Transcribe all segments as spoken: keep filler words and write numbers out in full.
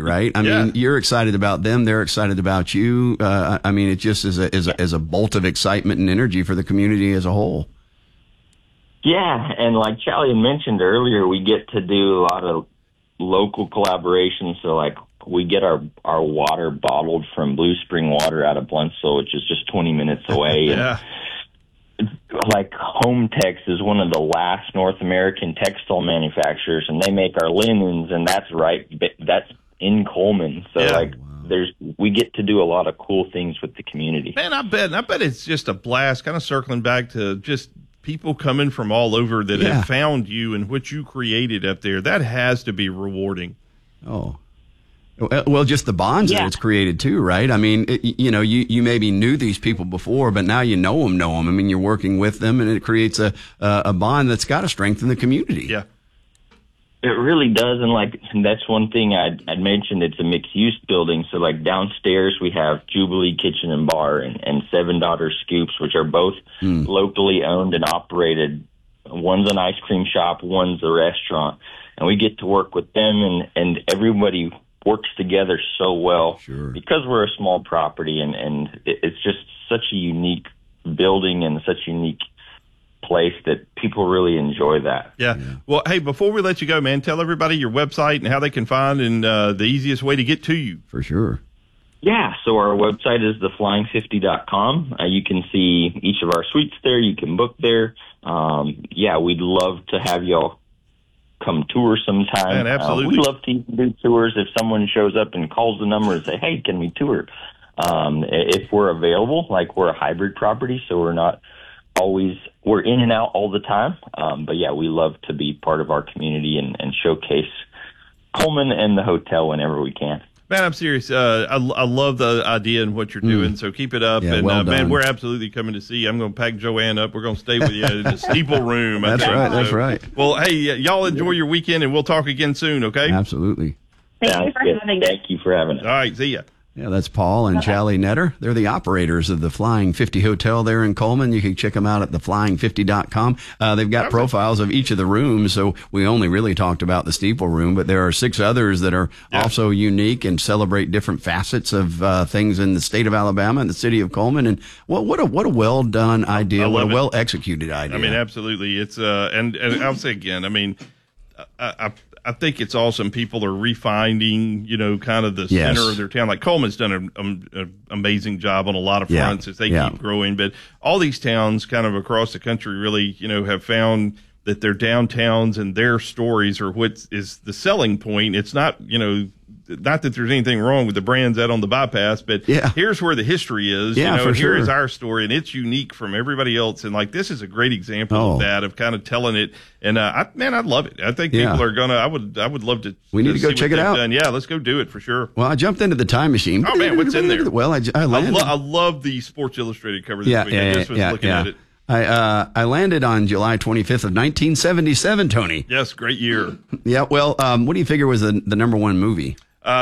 right? I Yeah. mean, you're excited about them. They're excited about you. Uh, I mean, it just is a, is a, is a bolt of excitement and energy for the community as a whole. Yeah, and like Charlie had mentioned earlier, we get to do a lot of local collaborations. So, like, we get our, our water bottled from Blue Spring Water out of Blunsville, which is just twenty minutes away. Yeah. And, like, Home Tex is one of the last North American textile manufacturers, and they make our linens, and that's right, that's in Coleman. So, Yeah. like, there's we get to do a lot of cool things with the community. Man, I bet, I bet it's just a blast, kind of circling back to just people coming from all over that Yeah. have found you and what you created up there. That has to be rewarding. Oh, well, just the bonds Yeah. that it's created too, right? I mean, it, you know, you, you maybe knew these people before, but now you know them, know them. I mean, you're working with them, and it creates a a, a bond that's got to strengthen the community. Yeah. It really does, and like that's one thing I'd, I'd mentioned. It's a mixed-use building, so like downstairs we have Jubilee Kitchen and Bar and, and Seven Daughters Scoops, which are both Mm. locally owned and operated. One's an ice cream shop, one's a restaurant, and we get to work with them, and, and everybody works together so well Sure. because we're a small property, and, and it, it's just such a unique building and such a unique place that people really enjoy that. Yeah. Well, hey, before we let you go, man, tell everybody your website and how they can find and uh, the easiest way to get to you. For sure. Yeah, so our website is the flying fifty dot com. Uh, you can see each of our suites there. You can book there. Um, yeah, we'd love to have y'all come tour sometime. Man, absolutely. Uh, we love to even do tours if someone shows up and calls the number and say, hey, can we tour? Um, if we're available, like we're a hybrid property, so we're not always, we're in and out all the time. Um, but yeah, we love to be part of our community and, and showcase Coleman and the hotel whenever we can. Man, I'm serious. Uh, I, I love the idea and what you're doing, so keep it up. Yeah, and well uh, man, done. we're absolutely coming to see you. I'm going to pack Joanne up. We're going to stay with you in the steeple room. I That's think. right. That's So, right. Well, hey, uh, y'all enjoy your weekend, and we'll talk again soon, okay? Absolutely. Thank Sounds you for good. having us. Thank you for having us. All right, see ya. Yeah, that's Paul and Charlie Netter. They're the operators of the Flying fifty Hotel there in Coleman. You can check them out at the flying fifty dot com. Uh, they've got profiles of each of the rooms, so we only really talked about the steeple room, but there are six others that are Yeah. also unique and celebrate different facets of uh, things in the state of Alabama and the city of Coleman. And what what a what a well done idea, I what a love it. well executed idea. I mean, absolutely. It's uh, and and I'll say again. I mean, I, I I think it's awesome. People are refining, you know, kind of the Yes. center of their town. Like Coleman's done an um, a amazing job on a lot of Yeah. fronts as they Yeah. keep growing. But all these towns, kind of across the country, really, you know, have found that their downtowns and their stories are what is the selling point. It's not, you know. Not that there's anything wrong with the brands out on the bypass, but Yeah. here's where the history is. Yeah, you know, for and here sure. is our story, and it's unique from everybody else. And like this is a great example Oh. of that, of kind of telling it. And uh, I, man, I love it. I think Yeah. people are gonna. I would. I would love to. We need to go see what check it they've out. done. Yeah, let's go do it for sure. Well, I jumped into the time machine. Oh, man, what's in there? Well, I, j- I I, landed. lo- I love the Sports Illustrated cover this Yeah, week. yeah, I yeah, just was yeah, looking yeah. at it. I uh, I landed on July twenty-fifth of nineteen seventy-seven, Tony. Yes, great year. Yeah, well, um, what do you figure was the, the number one movie?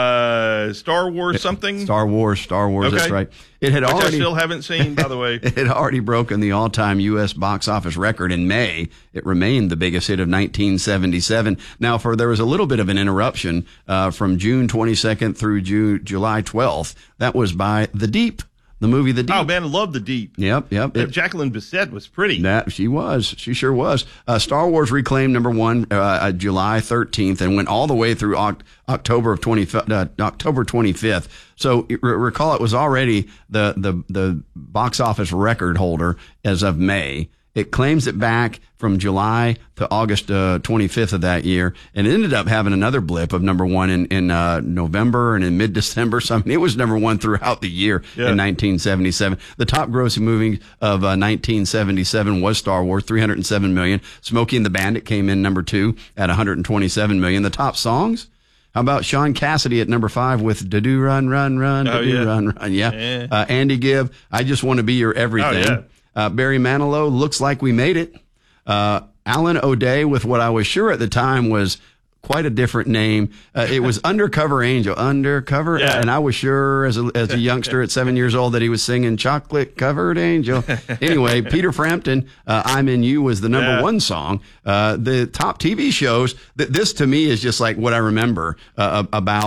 Uh, Star Wars something. Star Wars, Star Wars, Okay. that's right. It had which already I still haven't seen, by the way. it had already broken the all-time U S box office record in May. It remained the biggest hit of nineteen seventy-seven. Now, for there was a little bit of an interruption uh, from June twenty-second through June, July twelfth. That was by The Deep, the movie The Deep. Oh man, I love the Deep. Yep, yep. That It- Jacqueline Bisset was pretty. That she was, she sure was. Uh, Star Wars reclaimed number one uh, uh, July thirteenth and went all the way through Oct- October of twenty uh, October twenty-fifth. So re- recall it was already the the the box office record holder as of May. It claims it back from July to August uh, twenty-fifth of that year, and it ended up having another blip of number one in in uh, November and in mid December. So I mean, it was number one throughout the year Yeah. in nineteen seventy-seven. The top grossing movie of uh, nineteen seventy-seven was Star Wars, three hundred seven million. Smokey and the Bandit came in number two at one hundred twenty-seven million. The top songs. How about Sean Cassidy at number five with "Da Do Run Run Run, Da Oh, Do yeah. Run Run"? Yeah. Yeah. Uh, Andy Gibb, "I Just Want to Be Your Everything." Oh, yeah. Uh, Barry Manilow, "Looks Like We Made It." Uh, Alan O'Day with what I was sure at the time was quite a different name. Uh, it was Undercover Angel. Undercover. Yeah. And I was sure as a, as a youngster at seven years old that he was singing Chocolate Covered Angel. Anyway, Peter Frampton, uh, "I'm in You" was the number Yeah. one song. Uh, the top T V shows, th- this to me is just like what I remember uh, about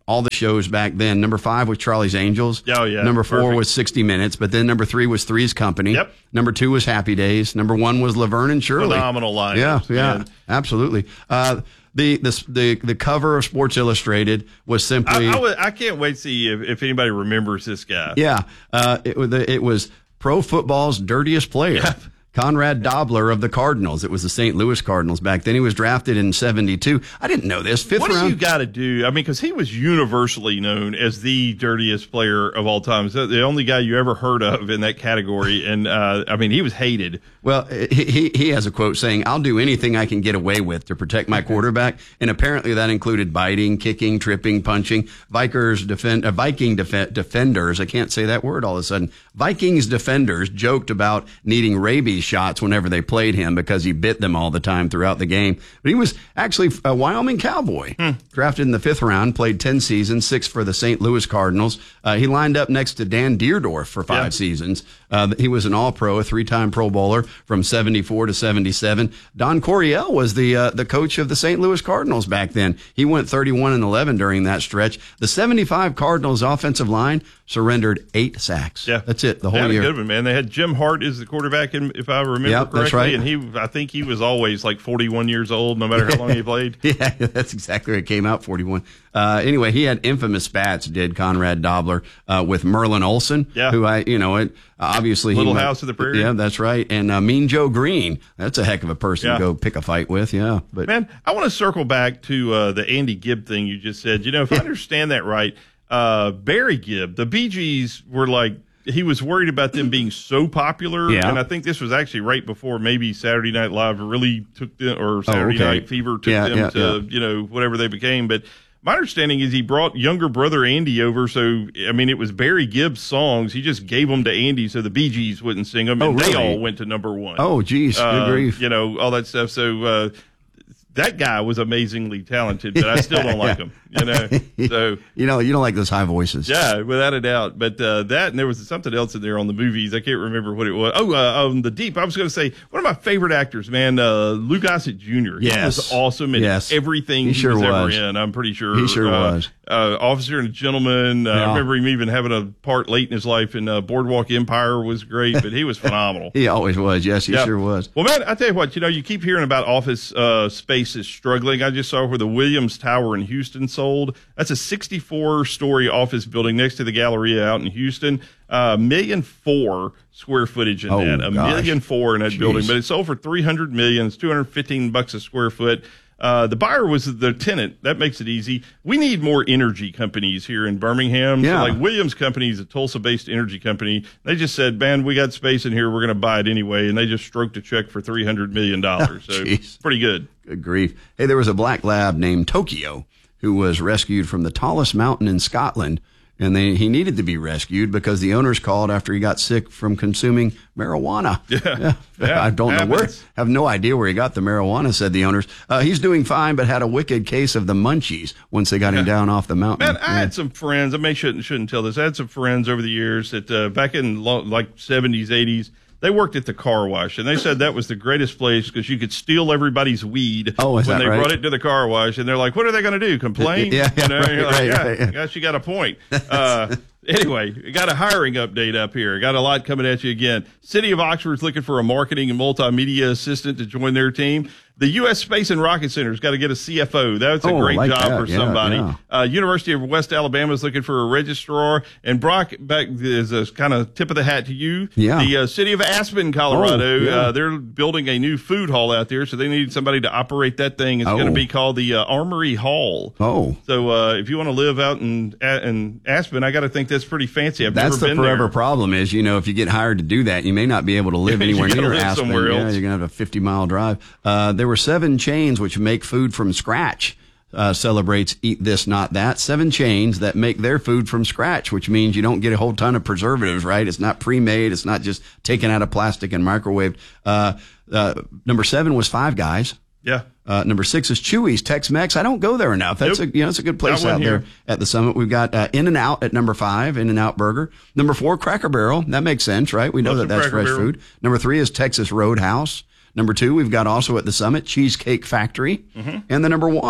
all the shows back then. Number five was Charlie's Angels. Oh, yeah. Number four Perfect. was sixty minutes, but then number three was Three's Company. Yep. Number two was Happy Days. Number one was Laverne and Shirley. Phenomenal lineup. Yeah, yeah, man. absolutely. Uh, the, the the the cover of Sports Illustrated was simply. I, I, would, I can't wait to see if, if anybody remembers this guy. Yeah, uh, it, was- it was Pro Football's dirtiest player. Yeah. Conrad Dobler of the Cardinals. It was the Saint Louis Cardinals back then. He was drafted in seventy-two. I didn't know this. Fifth What do round. you got to do? I mean, because he was universally known as the dirtiest player of all time. So the only guy you ever heard of in that category. And, uh, I mean, he was hated. Well, he, he he has a quote saying, "I'll do anything I can get away with to protect my quarterback," and apparently that included biting, kicking, tripping, punching. Vikers defend uh, Viking def- defenders. I can't say that word all of a sudden. Vikings defenders joked about needing rabies shots whenever they played him because he bit them all the time throughout the game. But he was actually a Wyoming Cowboy, hmm. drafted in the fifth round, played ten seasons, six for the Saint Louis Cardinals. Uh, he lined up next to Dan Deerdorf for five Yeah. seasons. Uh, he was an All-Pro, a three-time Pro Bowler from seventy-four to seventy-seven. Don Coryell was the uh, the coach of the Saint Louis Cardinals back then. He went thirty-one and eleven during that stretch. The seventy-five Cardinals offensive line surrendered eight sacks. Yeah, that's it. The they whole had year. a good one, man. They had Jim Hart as the quarterback, in, if I remember Yep, correctly, that's right. and he, I think he was always like forty-one years old, no matter how long he played. Yeah, that's exactly where it came out, forty-one. Uh, anyway, he had infamous spats, did Conrad Dobler, uh, with Merlin Olsen, Yeah. who I, you know, it, obviously. Little he might- House of the Prairie. Yeah, that's right. And uh, Mean Joe Green. That's a heck of a person Yeah. to go pick a fight with, yeah. But Man, I want to circle back to uh, the Andy Gibb thing you just said. You know, if I understand that right, uh, Barry Gibb, the Bee Gees were like, he was worried about them being so popular. Yeah. And I think this was actually right before maybe Saturday Night Live really took them, or Saturday okay. Night Fever took Yeah, them yeah, to, yeah. you know, whatever they became. But my understanding is he brought younger brother Andy over. So, I mean, it was Barry Gibb's songs. He just gave them to Andy so the Bee Gees wouldn't sing them. Oh, And they really? all went to number one. oh, geez, good Uh, grief. You know, all that stuff. So, uh, that guy was amazingly talented, but I still don't like him, you know? So, You know, you don't like those high voices. yeah, without a doubt. But uh, that, and there was something else in there on the movies. I can't remember what it was. Oh, uh, on The Deep. I was going to say, one of my favorite actors, man, uh, Lou Gossett Junior Yes. He was awesome in Yes. everything He he, sure was, was. ever in, I'm pretty sure. He sure uh, was. Uh, Officer and a Gentleman. Uh, Yeah. I remember him even having a part late in his life in uh, Boardwalk Empire was great, but he was phenomenal. He always was. Yes, he Yeah. sure was. Well, man, I tell you what, you know, you keep hearing about office uh, spaces struggling. I just saw where the Williams Tower in Houston sold. That's a sixty-four story office building next to the Galleria out in Houston. A uh, million four square footage in Oh, that. A gosh. million four in that Jeez. building, but it sold for three hundred million. It's two hundred fifteen bucks a square foot. Uh, the buyer was the tenant. That makes it easy. We need more energy companies here in Birmingham. Yeah. So like Williams Company is a Tulsa-based energy company. They just said, man, we got space in here. We're going to buy it anyway. And they just stroked a check for three hundred million dollars. So Jeez. pretty good. Good grief. Hey, there was a black lab named Tokyo who was rescued from the tallest mountain in Scotland. And they, he needed to be rescued because the owners called after he got sick from consuming marijuana. Yeah. Yeah, I don't know where, happens. have no idea where he got the marijuana, said the owners. Uh, he's doing fine, but had a wicked case of the munchies once they got him down off the mountain. Man, I had some friends. I may shouldn't shouldn't tell this. I had some friends over the years that uh, back in lo- like seventies, eighties. They worked at the car wash, and they said that was the greatest place because you could steal everybody's weed Oh, is when that they right? brought it to the car wash. And they're like, "What are they going to do? Complain?" Yeah, yeah, you know? right, You're like, right, yeah, right, yeah. I guess you got a point. Uh, anyway, got a hiring update up here. Got a lot coming at you again. City of Oxford's looking for a marketing and multimedia assistant to join their team. The U S Space and Rocket Center's got to get a C F O. That's a Oh, great like job that. for Yeah, somebody. yeah. Uh, University of West Alabama is looking for a registrar. And Brock, back is a kind of tip of the hat to you. Yeah. The uh, city of Aspen, Colorado, Oh, yeah. uh, they're building a new food hall out there, so they need somebody to operate that thing. It's Oh. going to be called the uh, Armory Hall. Oh. So uh, if you want to live out in in Aspen, I got to think that's pretty fancy. I've That's never the been forever there. problem is, you know, if you get hired to do that, you may not be able to live You anywhere gotta near live Aspen. somewhere Yeah, else. you're going to have a fifty mile drive. Uh, there were seven chains which make food from scratch. Uh, celebrates Eat This, Not That. Seven chains that make their food from scratch, which means you don't get a whole ton of preservatives, right? It's not pre-made. It's not just taken out of plastic and microwaved. Uh, uh, number seven was Five Guys. Yeah. Uh, number six is Chewy's Tex-Mex. I don't go there enough. That's Nope. a, you know, it's a good place Got one out there here. at the Summit. We've got uh, In-N-Out at number five, In-N-Out Burger. Number four, Cracker Barrel. That makes sense, right? We know Love that some that's Cracker fresh Barrel. food. Number three is Texas Roadhouse. Number two, we've got also at the Summit, Cheesecake Factory. Mm-hmm. And the number one,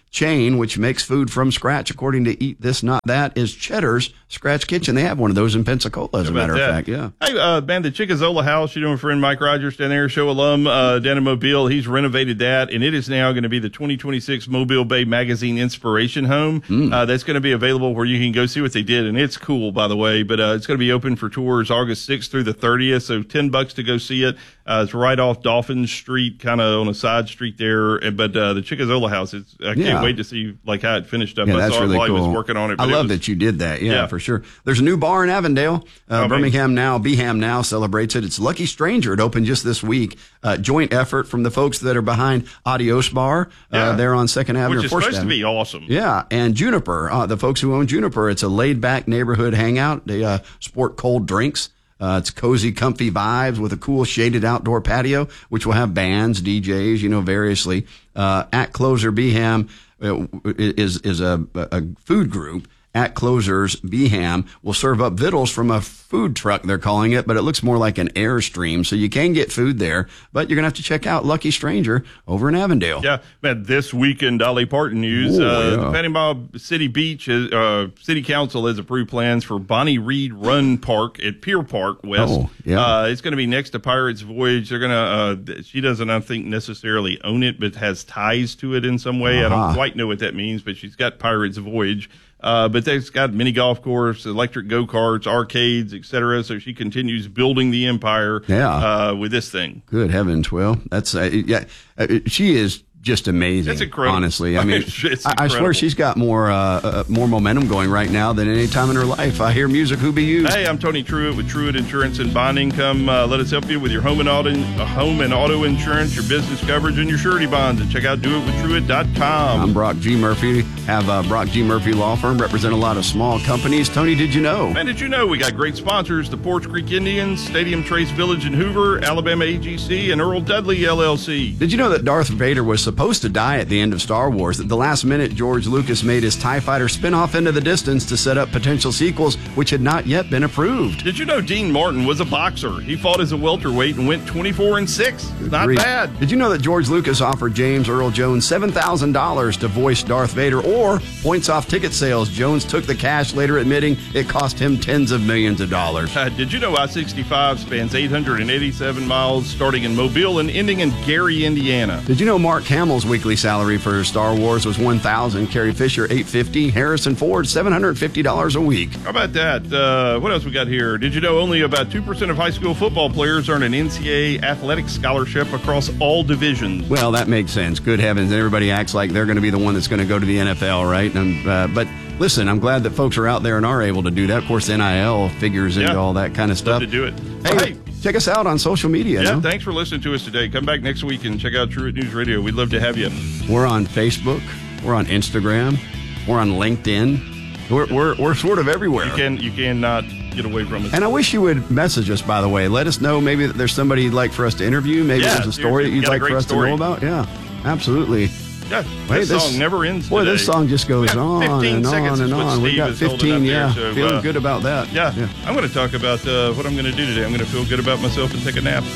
chain, which makes food from scratch, according to Eat This Not That, is Cheddar's Scratch Kitchen. They have one of those in Pensacola, as a matter that? of fact. Yeah. Hey, uh, man, the Chickazola House, you know, my friend Mike Rogers down there, show alum uh, down in Mobile, he's renovated that, and it is now going to be the twenty twenty-six Mobile Bay Magazine Inspiration Home. Mm. Uh, that's going to be available where you can go see what they did, and it's cool, by the way, but uh, it's going to be open for tours August sixth through the thirtieth, so ten bucks to go see it. Uh, it's right off Dolphin Street, kind of on a side street there, but uh, the Chickazola House, it's, I can't Yeah. wait to see like how it finished up. Yeah, I that's saw really it while cool. he was working on it. I but love it was, that you did that. Yeah, Yeah. for sure. There's a new bar in Avondale. Uh, Oh, Birmingham Now, Beham Now celebrates it. It's Lucky Stranger. It opened just this week. Uh, joint effort from the folks that are behind Adios Bar. Yeah. Uh, they're on Second Avenue. which is First supposed Avenue. to be awesome. Yeah, and Juniper, uh, the folks who own Juniper. It's a laid-back neighborhood hangout. They uh, sport cold drinks. Uh, it's cozy, comfy vibes with a cool shaded outdoor patio, which will have bands, D Js, you know, variously. Uh, at Closer Beham uh, is is a, a food group. At Closers Beham will serve up vittles from a food truck, they're calling it, but it looks more like an Airstream. So you can get food there, but you're going to have to check out Lucky Stranger over in Avondale. Yeah, man, this week in Dolly Parton news, Ooh, uh, yeah. the Panama City Beach, is, uh, City Council has approved plans for Bonnie Reed Run Park at Pier Park West. Oh, yeah. Uh, it's going to be next to Pirates Voyage. They're going to, uh, she doesn't, I think, necessarily own it, but has ties to it in some way. Uh-huh. I don't quite know what that means, but she's got Pirates Voyage. Uh, but they've got mini golf course, electric go-karts, arcades, et cetera. So she continues building the empire Yeah. uh, with this thing. Good heavens, Will. That's, uh, yeah, uh, she is just amazing. It's incredible. Honestly. I mean, It's I, I swear incredible. she's got more, uh, uh, more momentum going right now than any time in her life. I hear music, who be used. Hey, I'm Tony Truitt with Truitt Insurance and Bonding. Come uh, let us help you with your home and auto, uh, home and auto insurance, your business coverage, and your surety bonds. And check out do it with truitt dot com. I'm Brock G. Murphy. Have uh, Brock G. Murphy Law Firm, represent a lot of small companies. Tony, did you know? Man, did you know we got great sponsors? The Porch Creek Indians, Stadium Trace Village in Hoover, Alabama A G C, and Earl Dudley L L C. Did you know that Darth Vader was supposed to die at the end of Star Wars? At the last minute, George Lucas made his TIE Fighter spin off into the distance to set up potential sequels, which had not yet been approved. Did you know Dean Martin was a boxer? He fought as a welterweight and went twenty-four and six. Not Agreed. bad. Did you know that George Lucas offered James Earl Jones seven thousand dollars to voice Darth Vader, or points off ticket sales? Jones took the cash, later admitting it cost him tens of millions of dollars. Uh, did you know I sixty-five spans eight hundred eighty-seven miles, starting in Mobile and ending in Gary, Indiana? Did you know Mark Hamill's weekly salary for Star Wars was one thousand dollars, Carrie Fisher eight hundred fifty dollars, Harrison Ford seven hundred fifty dollars a week? How about that? Uh, what else we got here? Did you know only about two percent of high school football players earn an N C double A athletic scholarship across all divisions? Well, that makes sense. Good heavens. Everybody acts like they're going to be the one that's going to go to the N F L, right? And, uh, but listen, I'm glad that folks are out there and are able to do that. Of course, N I L figures into Yeah. all that kind of stuff. To do it. Hey, Hey, check us out on social media. yeah, no? thanks for listening to us today. Come back next week and check out Truitt News Radio. We'd love to have you. We're on Facebook. We're on Instagram. We're on LinkedIn. We're, we're, we're sort of everywhere. You can you cannot get away from us. And I wish you would message us, by the way. Let us know maybe that there's somebody you'd like for us to interview. Maybe Yeah, there's a story that you you'd got a like for great us story. to know about. Yeah, absolutely. Yeah, Hey, this, song never ends Boy, today. this song just goes We got on fifteen and seconds on is and what on. We've Steve got is holding fifteen, up there, yeah. so, Feeling uh, good about that. Yeah, I'm going to talk about uh, what I'm going to do today. I'm going to feel good about myself and take a nap.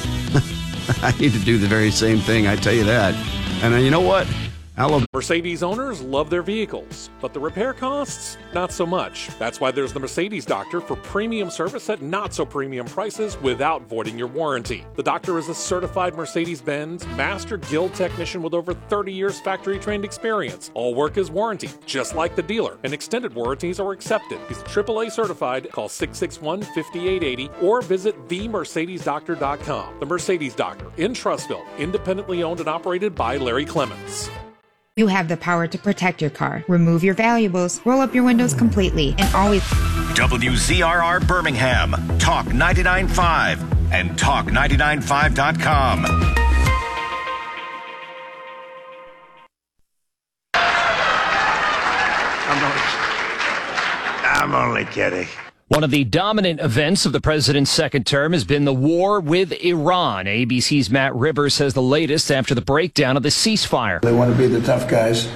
I need to do the very same thing, I tell you that. And uh, you know what? Alabama. Mercedes owners love their vehicles, but the repair costs, not so much. That's why there's the Mercedes Doctor for premium service at not so premium prices without voiding your warranty. The Doctor is a certified Mercedes-Benz Master Guild technician with over thirty years factory trained experience. All work is warranted, just like the dealer, and extended warranties are accepted. He's triple A certified. Call six six one, five eight eight zero or visit the mercedes doctor dot com. The Mercedes Doctor in Trussville, independently owned and operated by Larry Clements. You have the power to protect your car. Remove your valuables, roll up your windows completely, and always... W Z R R Birmingham, Talk ninety-nine point five, and talk ninety-nine point five dot com. I'm only kidding. One of the dominant events of the president's second term has been the war with Iran. A B C's Matt Rivers says the latest after the breakdown of the ceasefire. They want to be the tough guys,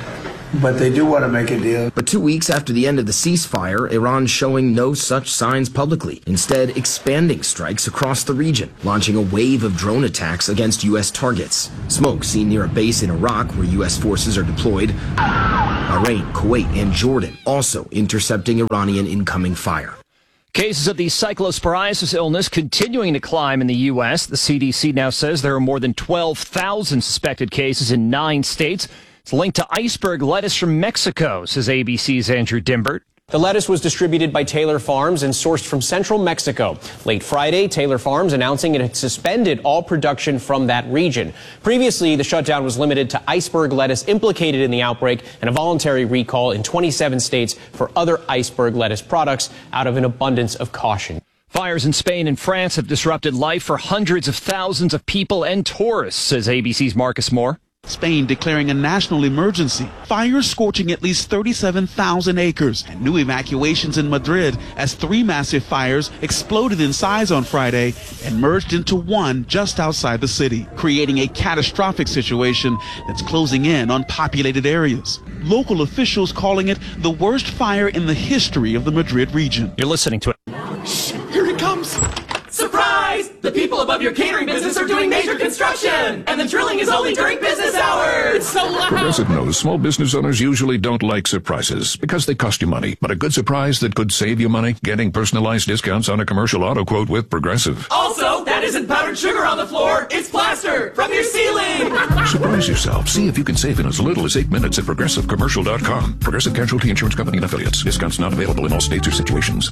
but they do want to make a deal. But two weeks after the end of the ceasefire, Iran's showing no such signs publicly, instead expanding strikes across the region, launching a wave of drone attacks against U S targets. Smoke seen near a base in Iraq where U S forces are deployed. Bahrain, Kuwait, and Jordan also intercepting Iranian incoming fire. Cases of the cyclosporiasis illness continuing to climb in the U S. The C D C now says there are more than twelve thousand suspected cases in nine states. It's linked to iceberg lettuce from Mexico, says A B C's Andrew Dimbert. The lettuce was distributed by Taylor Farms and sourced from central Mexico. Late Friday, Taylor Farms announcing it had suspended all production from that region. Previously, the shutdown was limited to iceberg lettuce implicated in the outbreak and a voluntary recall in twenty-seven states for other iceberg lettuce products out of an abundance of caution. Fires in Spain and France have disrupted life for hundreds of thousands of people and tourists, says A B C's Marcus Moore. Spain declaring a national emergency. Fires scorching at least thirty-seven thousand acres. And new evacuations in Madrid as three massive fires exploded in size on Friday and merged into one just outside the city, creating a catastrophic situation that's closing in on populated areas. Local officials calling it the worst fire in the history of the Madrid region. You're listening to it. Shh, here it comes. Surprise! The people above your catering business are doing major construction, and the drilling is only during business hours. It's so loud. Progressive knows small business owners usually don't like surprises because they cost you money. But a good surprise that could save you money? Getting personalized discounts on a commercial auto quote with Progressive. Also, that isn't powdered sugar on the floor. It's plaster from your ceiling. Surprise yourself. See if you can save in as little as eight minutes at progressive commercial dot com. Progressive Casualty Insurance Company and Affiliates. Discounts not available in all states or situations.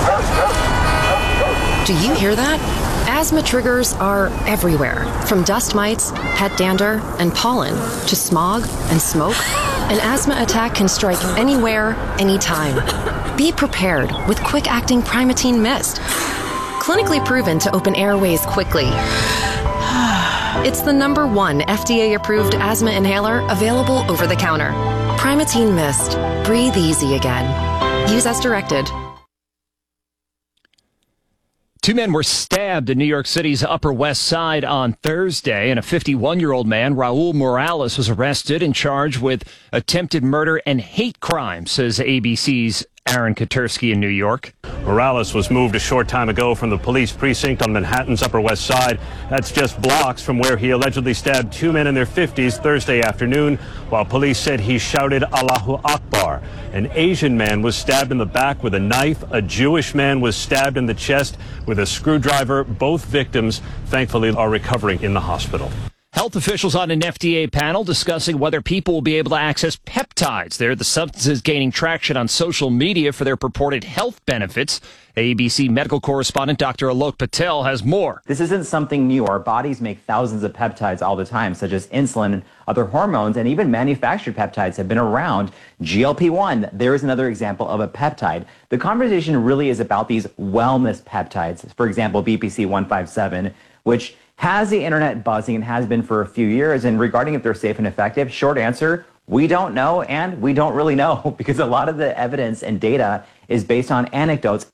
Do you hear that? Asthma triggers are everywhere, from dust mites, pet dander, and pollen, to smog and smoke. An asthma attack can strike anywhere, anytime. Be prepared with quick-acting Primatene Mist. Clinically proven to open airways quickly. It's the number one F D A-approved asthma inhaler available over the counter. Primatene Mist. Breathe easy again. Use as directed. Two men were stabbed in New York City's Upper West Side on Thursday, and a fifty-one-year-old man, Raul Morales, was arrested and charged with attempted murder and hate crime, says A B C's Aaron Katersky in New York. Morales was moved a short time ago from the police precinct on Manhattan's Upper West Side. That's just blocks from where he allegedly stabbed two men in their fifties Thursday afternoon, while police said he shouted Allahu Akbar. An Asian man was stabbed in the back with a knife. A Jewish man was stabbed in the chest with a screwdriver. Both victims, thankfully, are recovering in the hospital. Health officials on an F D A panel discussing whether people will be able to access peptides. They're the substances gaining traction on social media for their purported health benefits. A B C medical correspondent Doctor Alok Patel has more. This isn't something new. Our bodies make thousands of peptides all the time, such as insulin and other hormones, and even manufactured peptides have been around. G L P one, there is another example of a peptide. The conversation really is about these wellness peptides. For example, B P C one fifty-seven, which has the internet buzzing and has been for a few years. And regarding if they're safe and effective, short answer, we don't know, and we don't really know because a lot of the evidence and data is based on anecdotes.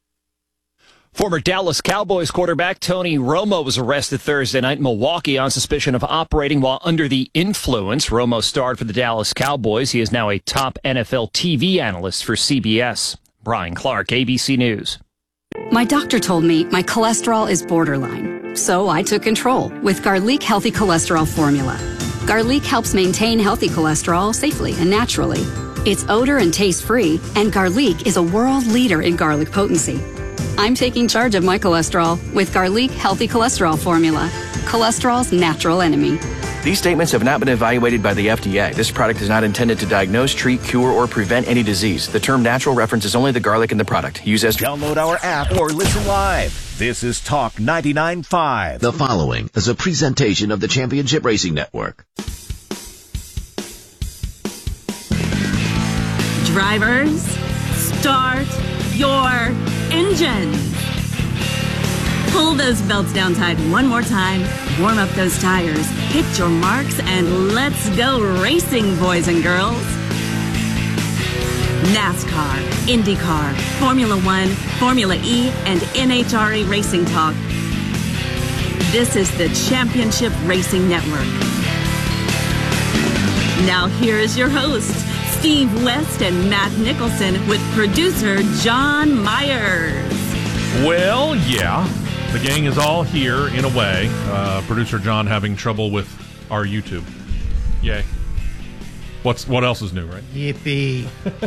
Former Dallas Cowboys quarterback Tony Romo was arrested Thursday night in Milwaukee on suspicion of operating while under the influence. Romo starred for the Dallas Cowboys. He is now a top N F L T V analyst for C B S. Brian Clark, A B C News. My doctor told me my cholesterol is borderline, so I took control with Garlic Healthy Cholesterol Formula. Garlic helps maintain healthy cholesterol safely and naturally. It's odor and taste-free, and Garlic is a world leader in garlic potency. I'm taking charge of my cholesterol with Garlic Healthy Cholesterol Formula, cholesterol's natural enemy. These statements have not been evaluated by the F D A. This product is not intended to diagnose, treat, cure, or prevent any disease. The term natural references only the garlic in the product. Use as... Download our app or listen live. This is Talk ninety-nine point five. The following is a presentation of the Championship Racing Network. Drivers, start your engines. Pull those belts down tight one more time, warm up those tires, hit your marks, and let's go racing, boys and girls. NASCAR, IndyCar, Formula One, Formula E, and N H R A Racing Talk. This is the Championship Racing Network. Now here is your host, Steve West and Matt Nicholson with producer John Myers. Well, yeah, the gang is all here in a way. Uh, producer John having trouble with our YouTube. Yay. What's What else is new, right? Yippee.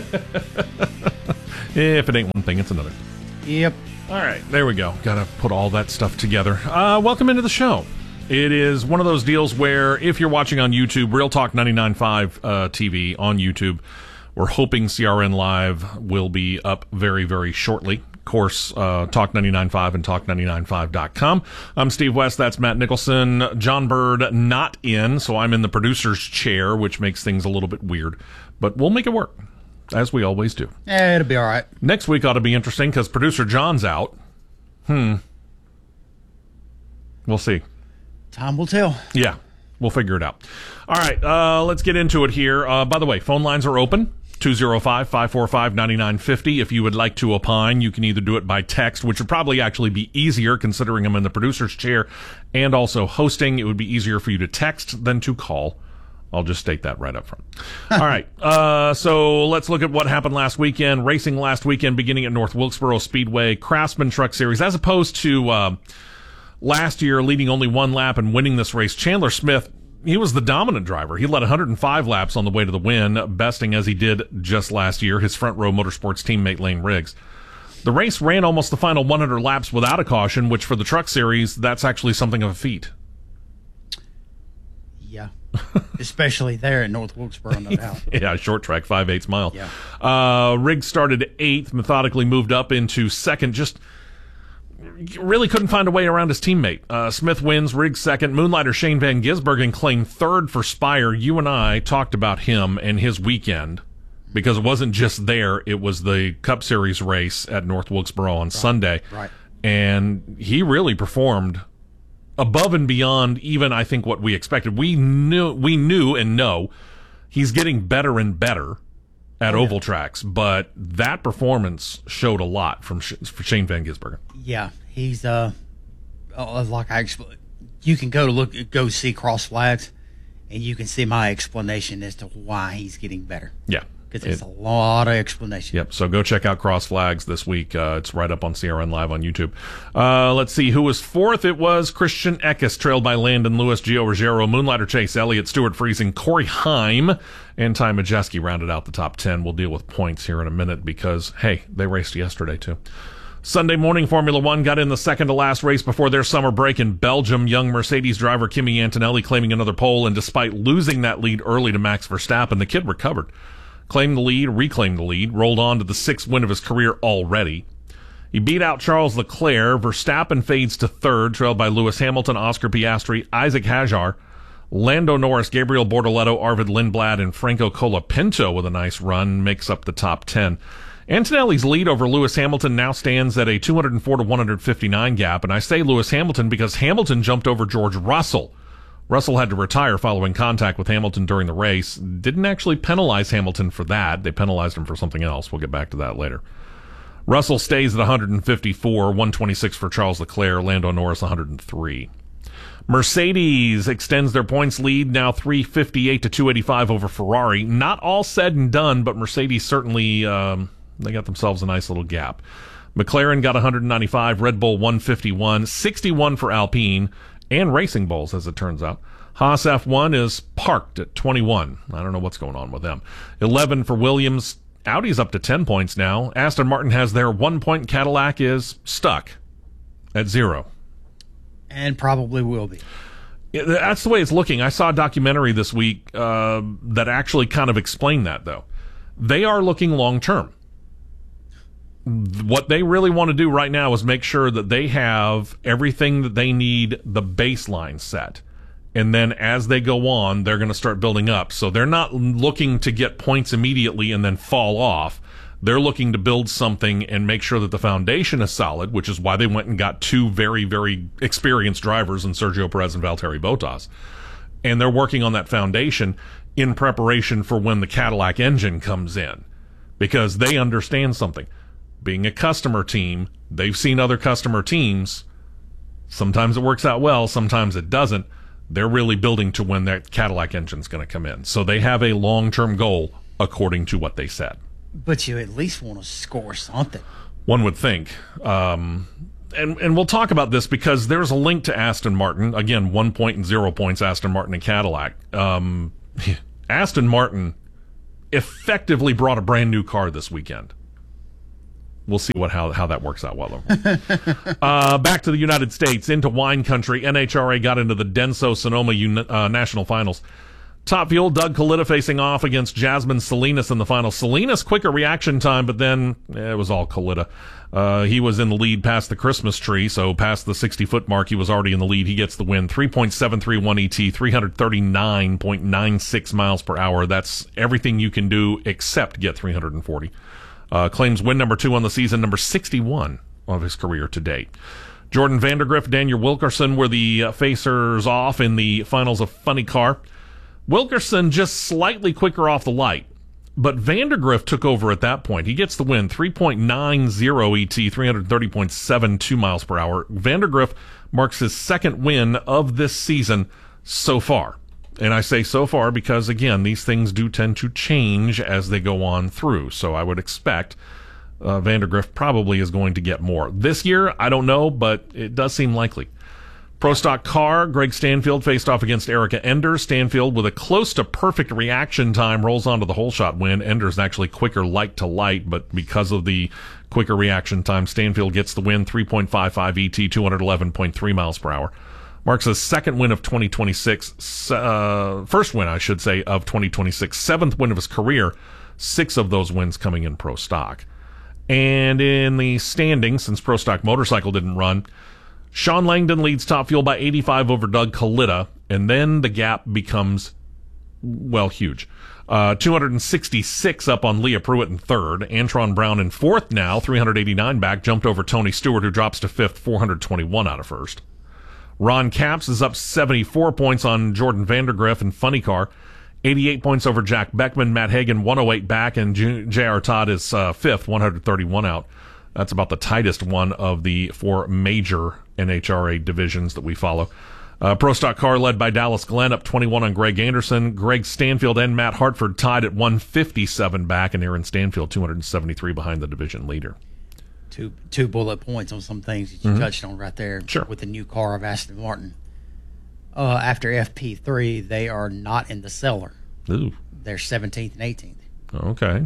If it ain't one thing, it's another. Yep. All right, there we go. Got to put all that stuff together. Uh, welcome into the show. It is one of those deals where if you're watching on YouTube, Real Talk ninety-nine point five uh, T V on YouTube, we're hoping C R N Live will be up very, very shortly. Of course, uh, Talk ninety-nine point five and Talk ninety-nine point five dot com. I'm Steve West. That's Matt Nicholson. John Bird not in, so I'm in the producer's chair, which makes things a little bit weird. But we'll make it work, as we always do. Yeah, it'll be all right. Next week ought to be interesting because producer John's out. Hmm. We'll see. Time will tell. Yeah, we'll figure it out. All right, uh, let's get into it here. Uh, by the way, phone lines are open. two oh five, five four five, nine nine five oh. If you would like to opine, you can either do it by text, which would probably actually be easier considering I'm in the producer's chair and also hosting. It would be easier for you to text than to call. I'll just state that right up front. All right, uh, so let's look at what happened last weekend. Racing last weekend beginning at North Wilkesboro Speedway, Craftsman Truck Series, as opposed to uh, last year leading only one lap and winning this race. Chandler Smith, he was the dominant driver. He led one hundred five laps on the way to the win, besting as he did just last year his Front Row Motorsports teammate Lane Riggs. The race ran almost the final one hundred laps without a caution, which for the Truck Series, that's actually something of a feat. Yeah. Especially there in North Wilkesboro, no doubt. Yeah, short track, five eighths mile. Yeah. Uh, Riggs started eighth, methodically moved up into second, just really couldn't find a way around his teammate. Uh, Smith wins, Riggs second. Moonlighter Shane Van Gisbergen claimed third for Spire. You and I talked about him and his weekend because it wasn't just there. It was the Cup Series race at North Wilkesboro on right. Sunday. Right. And he really performed above and beyond even, I think, what we expected. We knew, we knew and know he's getting better and better at oh, oval yeah. tracks, but that performance showed a lot from Sh- for Shane Van Gisbergen. Yeah, he's uh, uh like I expl- you can go to look go see Cross Flags, and you can see my explanation as to why he's getting better. Yeah. Because it's it, a lot of explanation. Yep. So go check out Cross Flags this week. Uh, it's right up on C R N Live on YouTube. Uh, let's see who was fourth. It was Christian Eckes, trailed by Landon Lewis, Gio Ruggiero, Moonlighter Chase Elliott, Stuart Friesen, Corey Heim, and Ty Majeski rounded out the top ten. We'll deal with points here in a minute because, hey, they raced yesterday too. Sunday morning, Formula One got in the second to last race before their summer break in Belgium. Young Mercedes driver Kimi Antonelli claiming another pole, and despite losing that lead early to Max Verstappen, the kid recovered. Claimed the lead, reclaimed the lead, rolled on to the sixth win of his career already. He beat out Charles Leclerc. Verstappen fades to third, trailed by Lewis Hamilton, Oscar Piastri, Isaac Hadjar, Lando Norris, Gabriel Bortoleto, Arvid Lindblad, and Franco Colapinto with a nice run makes up the top ten. Antonelli's lead over Lewis Hamilton now stands at a two oh four to one fifty-nine gap, and I say Lewis Hamilton because Hamilton jumped over George Russell. Russell had to retire following contact with Hamilton during the race. Didn't actually penalize Hamilton for that. They penalized him for something else. We'll get back to that later. Russell stays at one fifty-four, one twenty-six for Charles Leclerc, Lando Norris one oh three. Mercedes extends their points lead, now three fifty-eight to two eighty-five over Ferrari. Not all said and done, but Mercedes certainly, um, they got themselves a nice little gap. McLaren got one ninety-five, Red Bull one fifty-one, sixty-one for Alpine, and Racing Bulls, as it turns out. Haas F one is parked at twenty-one. I don't know what's going on with them. eleven for Williams. Audi's up to ten points now. Aston Martin has their one point. Cadillac is stuck at zero. And probably will be. Yeah, that's the way it's looking. I saw a documentary this week uh, that actually kind of explained that, though. They are looking long-term. What they really want to do right now is make sure that they have everything that they need, the baseline set. And then as they go on, they're going to start building up. So they're not looking to get points immediately and then fall off. They're looking to build something and make sure that the foundation is solid, which is why they went and got two very, very experienced drivers in Sergio Perez and Valtteri Bottas. And they're working on that foundation in preparation for when the Cadillac engine comes in, because they understand something. Being a customer team, they've seen other customer teams. Sometimes it works out well, sometimes it doesn't. They're really building to when that Cadillac engine's going to come in. So they have a long-term goal according to what they said. But you at least want to score something. One would think. Um, and, and we'll talk about this because there's a link to Aston Martin. Again, one point and zero points, Aston Martin and Cadillac. Um, Aston Martin effectively brought a brand new car this weekend. We'll see what how how that works out well. uh, back to the United States, into wine country. N H R A got into the Denso Sonoma Uni- uh, National Finals. Top Fuel, Doug Kalita facing off against Jasmine Salinas in the final. Salinas, quicker reaction time, but then eh, it was all Kalita. Uh, he was in the lead past the Christmas tree, so past the sixty-foot mark, he was already in the lead. He gets the win. three point seven three one E T, three hundred thirty-nine point nine six miles per hour. That's everything you can do except get three hundred forty. Uh, claims win number two on the season, number sixty-one of his career to date. Jordan Vandergriff, Daniel Wilkerson were the uh, facers off in the finals of Funny Car. Wilkerson just slightly quicker off the light, but Vandergriff took over at that point. He gets the win, three point nine zero E T, three hundred thirty point seven two miles per hour. Vandergriff marks his second win of this season so far. And I say so far because, again, these things do tend to change as they go on through. So I would expect uh, Vandergriff probably is going to get more. This year, I don't know, but it does seem likely. Pro Stock Car, Greg Stanfield faced off against Erica Enders. Stanfield, with a close to perfect reaction time, rolls onto the whole shot win. Enders actually quicker light to light, but because of the quicker reaction time, Stanfield gets the win, three point five five E T, two hundred eleven point three miles per hour. Marks his second win of twenty twenty-six, uh, first win, I should say, of twenty twenty-six, seventh win of his career, six of those wins coming in Pro Stock. And in the standings, since Pro Stock Motorcycle didn't run, Sean Langdon leads Top Fuel by eighty-five over Doug Kalita, and then the gap becomes, well, huge. Uh, two hundred sixty-six up on Leah Pruitt in third. Antron Brown in fourth now, three hundred eighty-nine back, jumped over Tony Stewart, who drops to fifth, four hundred twenty-one out of first. Ron Capps is up seventy-four points on Jordan Vandergriff in Funny Car, eighty-eight points over Jack Beckman. Matt Hagan, one oh eight back, and J R. Todd is uh, fifth, one hundred thirty-one out. That's about the tightest one of the four major N H R A divisions that we follow. Uh, Pro Stock Car led by Dallas Glenn, up twenty-one on Greg Anderson. Greg Stanfield and Matt Hartford tied at one fifty-seven back, and Aaron Stanfield two hundred seventy-three behind the division leader. Two two bullet points on some things that you Mm-hmm. touched on right there. Sure. With the new car of Aston Martin. Uh, after F P three, they are not in the cellar. Ooh. They're seventeenth and eighteenth. Okay.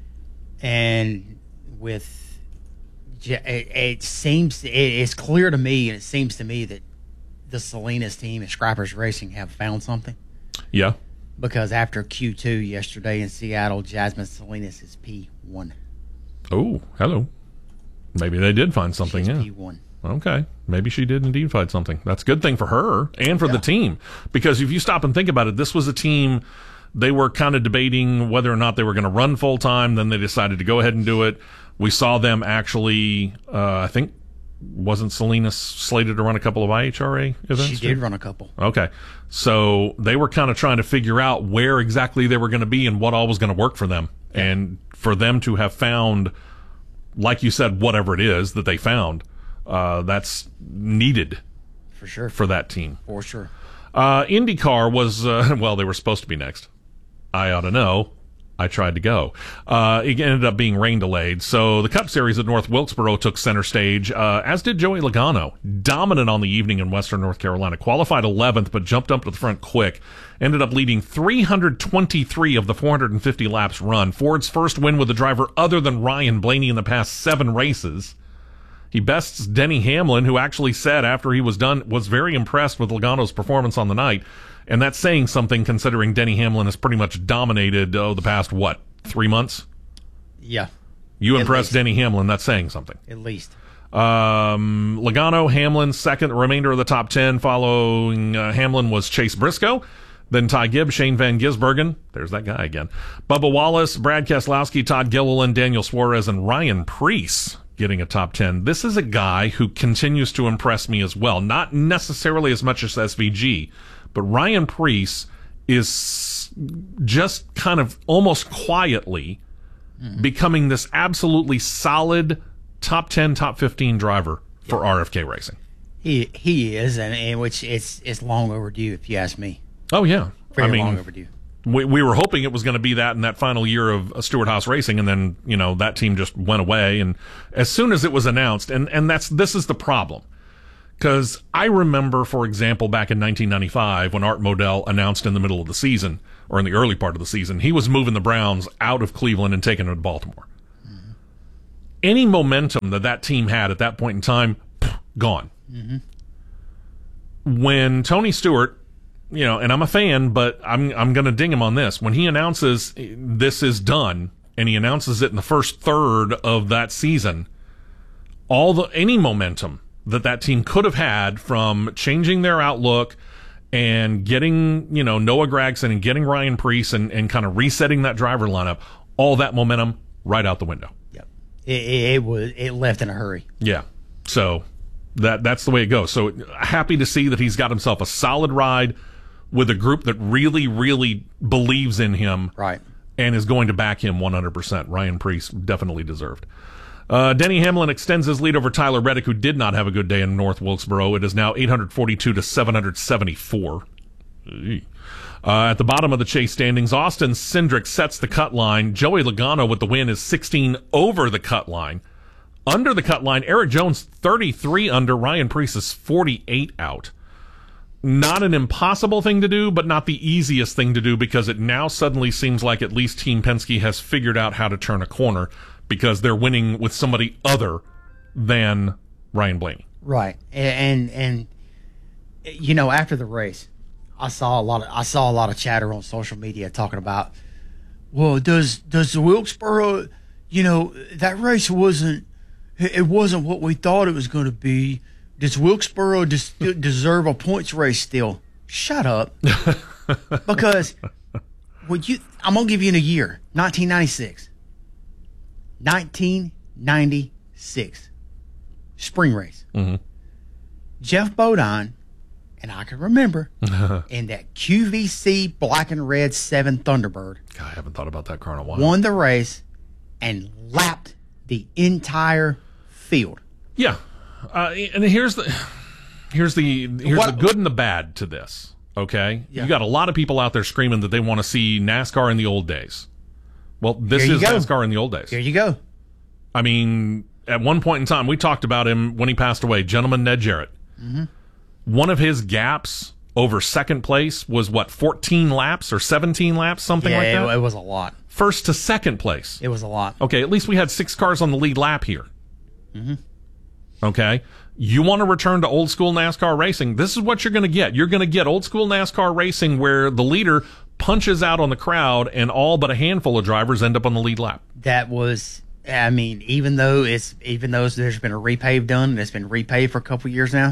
And with it, it seems it, it's clear to me, and it seems to me that the Salinas team and Scrappers Racing have found something. Yeah. Because after Q two yesterday in Seattle, Jasmine Salinas is P one. Oh, hello. Maybe they did find something. She's yeah. P one. Okay. Maybe she did indeed find something. That's a good thing for her and for Yeah. the team. Because if you stop and think about it, this was a team, they were kind of debating whether or not they were going to run full time. Then they decided to go ahead and do it. We saw them actually, uh, I think, wasn't Salinas slated to run a couple of I H R A events? She did run a couple. Okay. So they were kind of trying to figure out where exactly they were going to be and what all was going to work for them. Yeah. And for them to have found, like you said, whatever it is that they found, uh, that's needed for sure for that team. For sure. Uh, IndyCar was, uh, well, they were supposed to be next. I ought to know. I tried to go. Uh, it ended up being rain delayed. So the Cup Series at North Wilkesboro took center stage, uh, as did Joey Logano. Dominant on the evening in Western North Carolina. Qualified eleventh, but jumped up to the front quick. Ended up leading three hundred twenty-three of the four hundred fifty laps run. Ford's first win with a driver other than Ryan Blaney in the past seven races. He bests Denny Hamlin, who actually said after he was done, was very impressed with Logano's performance on the night. And that's saying something considering Denny Hamlin has pretty much dominated, oh, the past, what, three months? Yeah. You At impressed least. Denny Hamlin, that's saying something. At least. Um, Logano, Hamlin, second. The remainder of the top ten following uh, Hamlin was Chase Briscoe. Then Ty Gibb, Shane Van Gisbergen. There's that guy again. Bubba Wallace, Brad Keselowski, Todd Gilliland, Daniel Suarez, and Ryan Preece getting a top ten. This is a guy who continues to impress me as well. Not necessarily as much as S V G, but Ryan Preece is just kind of almost quietly mm-hmm. becoming this absolutely solid top ten, top fifteen driver for yeah. R F K Racing. He he is, and, and which it's it's long overdue, if you ask me. Oh yeah, very I mean, long overdue. We, we were hoping it was going to be that in that final year of uh, Stewart-Haas Racing, and then, you know, that team just went away. And as soon as it was announced, and, and that's this is the problem. Because I remember, for example, back in nineteen ninety-five, when Art Modell announced in the middle of the season, or in the early part of the season, he was moving the Browns out of Cleveland and taking them to Baltimore. Mm-hmm. Any momentum that that team had at that point in time, pff, gone. Mm-hmm. When Tony Stewart, you know, and I'm a fan, but I'm I'm going to ding him on this. When he announces this is done, and he announces it in the first third of that season, all the any momentum that that team could have had from changing their outlook and getting, you know, Noah Gragson and getting Ryan Preece and, and kind of resetting that driver lineup, all that momentum right out the window. Yep, it, it, it was it left in a hurry. Yeah, so that that's the way it goes. So happy to see that he's got himself a solid ride with a group that really, really believes in him, right, and is going to back him one hundred percent. Ryan Preece definitely deserved. Uh, Denny Hamlin extends his lead over Tyler Reddick, who did not have a good day in North Wilkesboro. It is now eight hundred forty-two to seven hundred seventy-four. Uh, at the bottom of the chase standings, Austin Cindric sets the cut line. Joey Logano with the win is sixteen over the cut line. Under the cut line, Eric Jones thirty-three under. Ryan Preece is forty-eight out. Not an impossible thing to do, but not the easiest thing to do, because it now suddenly seems like at least Team Penske has figured out how to turn a corner, because they're winning with somebody other than Ryan Blaney. Right. And, and and you know, after the race, I saw a lot of I saw a lot of chatter on social media talking about, well, does does the Wilkesboro, you know, that race wasn't it wasn't what we thought it was going to be. Does Wilkesboro des- deserve a points race still? Shut up. Because well, you, I'm going to give you in a year, nineteen ninety-six. nineteen ninety-six. Spring race. Mm-hmm. Jeff Bodine, and I can remember, in that Q V C black and red seven Thunderbird. God, I haven't thought about that car in a while. Won the race and lapped the entire field. Yeah. Uh, and here's the here's the here's what? the good and the bad to this. Okay, yeah. You got a lot of people out there screaming that they want to see NASCAR in the old days. Well, this is go. NASCAR in the old days. Here you go. I mean, at one point in time, we talked about him when he passed away. Gentleman Ned Jarrett. Mm-hmm. One of his gaps over second place was what, fourteen laps or seventeen laps, something yeah, like that. It, it was a lot. First to second place. It was a lot. Okay, at least we had six cars on the lead lap here. Mm-hmm. Okay, you want to return to old school NASCAR racing, this is what you're going to get. You're going to get old school NASCAR racing where the leader punches out on the crowd and all but a handful of drivers end up on the lead lap. That was, I mean, even though it's even though there's been a repave done and it's been repaved for a couple of years now,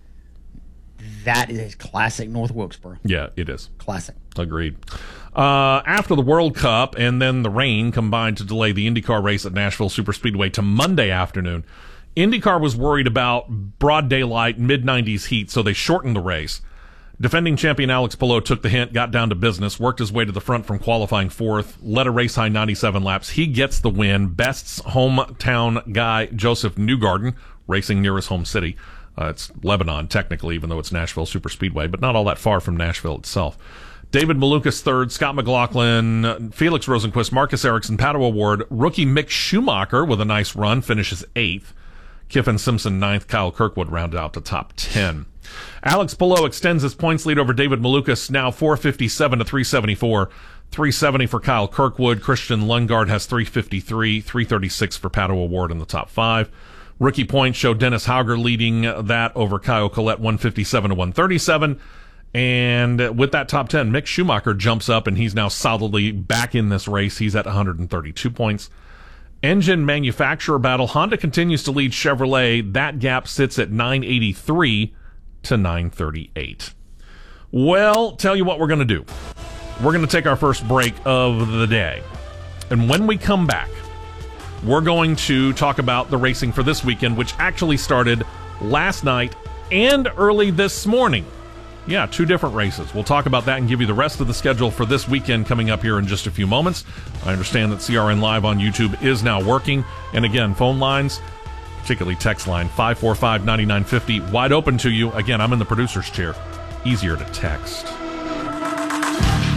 that is classic North Wilkesboro. Yeah, it is. Classic. Agreed. Uh, after the World Cup and then the rain combined to delay the IndyCar race at Nashville Superspeedway to Monday afternoon, IndyCar was worried about broad daylight, mid nineties heat, so they shortened the race. Defending champion Alex Palou took the hint, got down to business, worked his way to the front from qualifying fourth, led a race-high ninety-seven laps. He gets the win. Best's hometown guy, Joseph Newgarden, racing near his home city. Uh, it's Lebanon, technically, even though it's Nashville Superspeedway, but not all that far from Nashville itself. David Malukas third, Scott McLaughlin, Felix Rosenquist, Marcus Ericsson, Pato Award. Rookie Mick Schumacher with a nice run finishes eighth. Kiffin Simpson ninth, Kyle Kirkwood rounded out to top ten. Alex Palou extends his points lead over David Malukas, now four fifty-seven to three seventy-four. three seventy for Kyle Kirkwood. Christian Lundgaard has three fifty-three, three thirty-six for Pato Award in the top five. Rookie points show Dennis Hauger leading that over Kyle Collette, one fifty-seven to one thirty-seven. And with that top ten, Mick Schumacher jumps up, and he's now solidly back in this race. He's at one hundred thirty-two points. Engine manufacturer battle. Honda continues to lead Chevrolet. That gap sits at nine eighty-three to nine thirty-eight. Well, tell you what we're going to do. We're going to take our first break of the day. And when we come back, we're going to talk about the racing for this weekend, which actually started last night and early this morning. Yeah, two different races. We'll talk about that and give you the rest of the schedule for this weekend coming up here in just a few moments. I understand that C R N Live on YouTube is now working. And again, phone lines, particularly text line, five four five, nine nine five zero, wide open to you. Again, I'm in the producer's chair. Easier to text.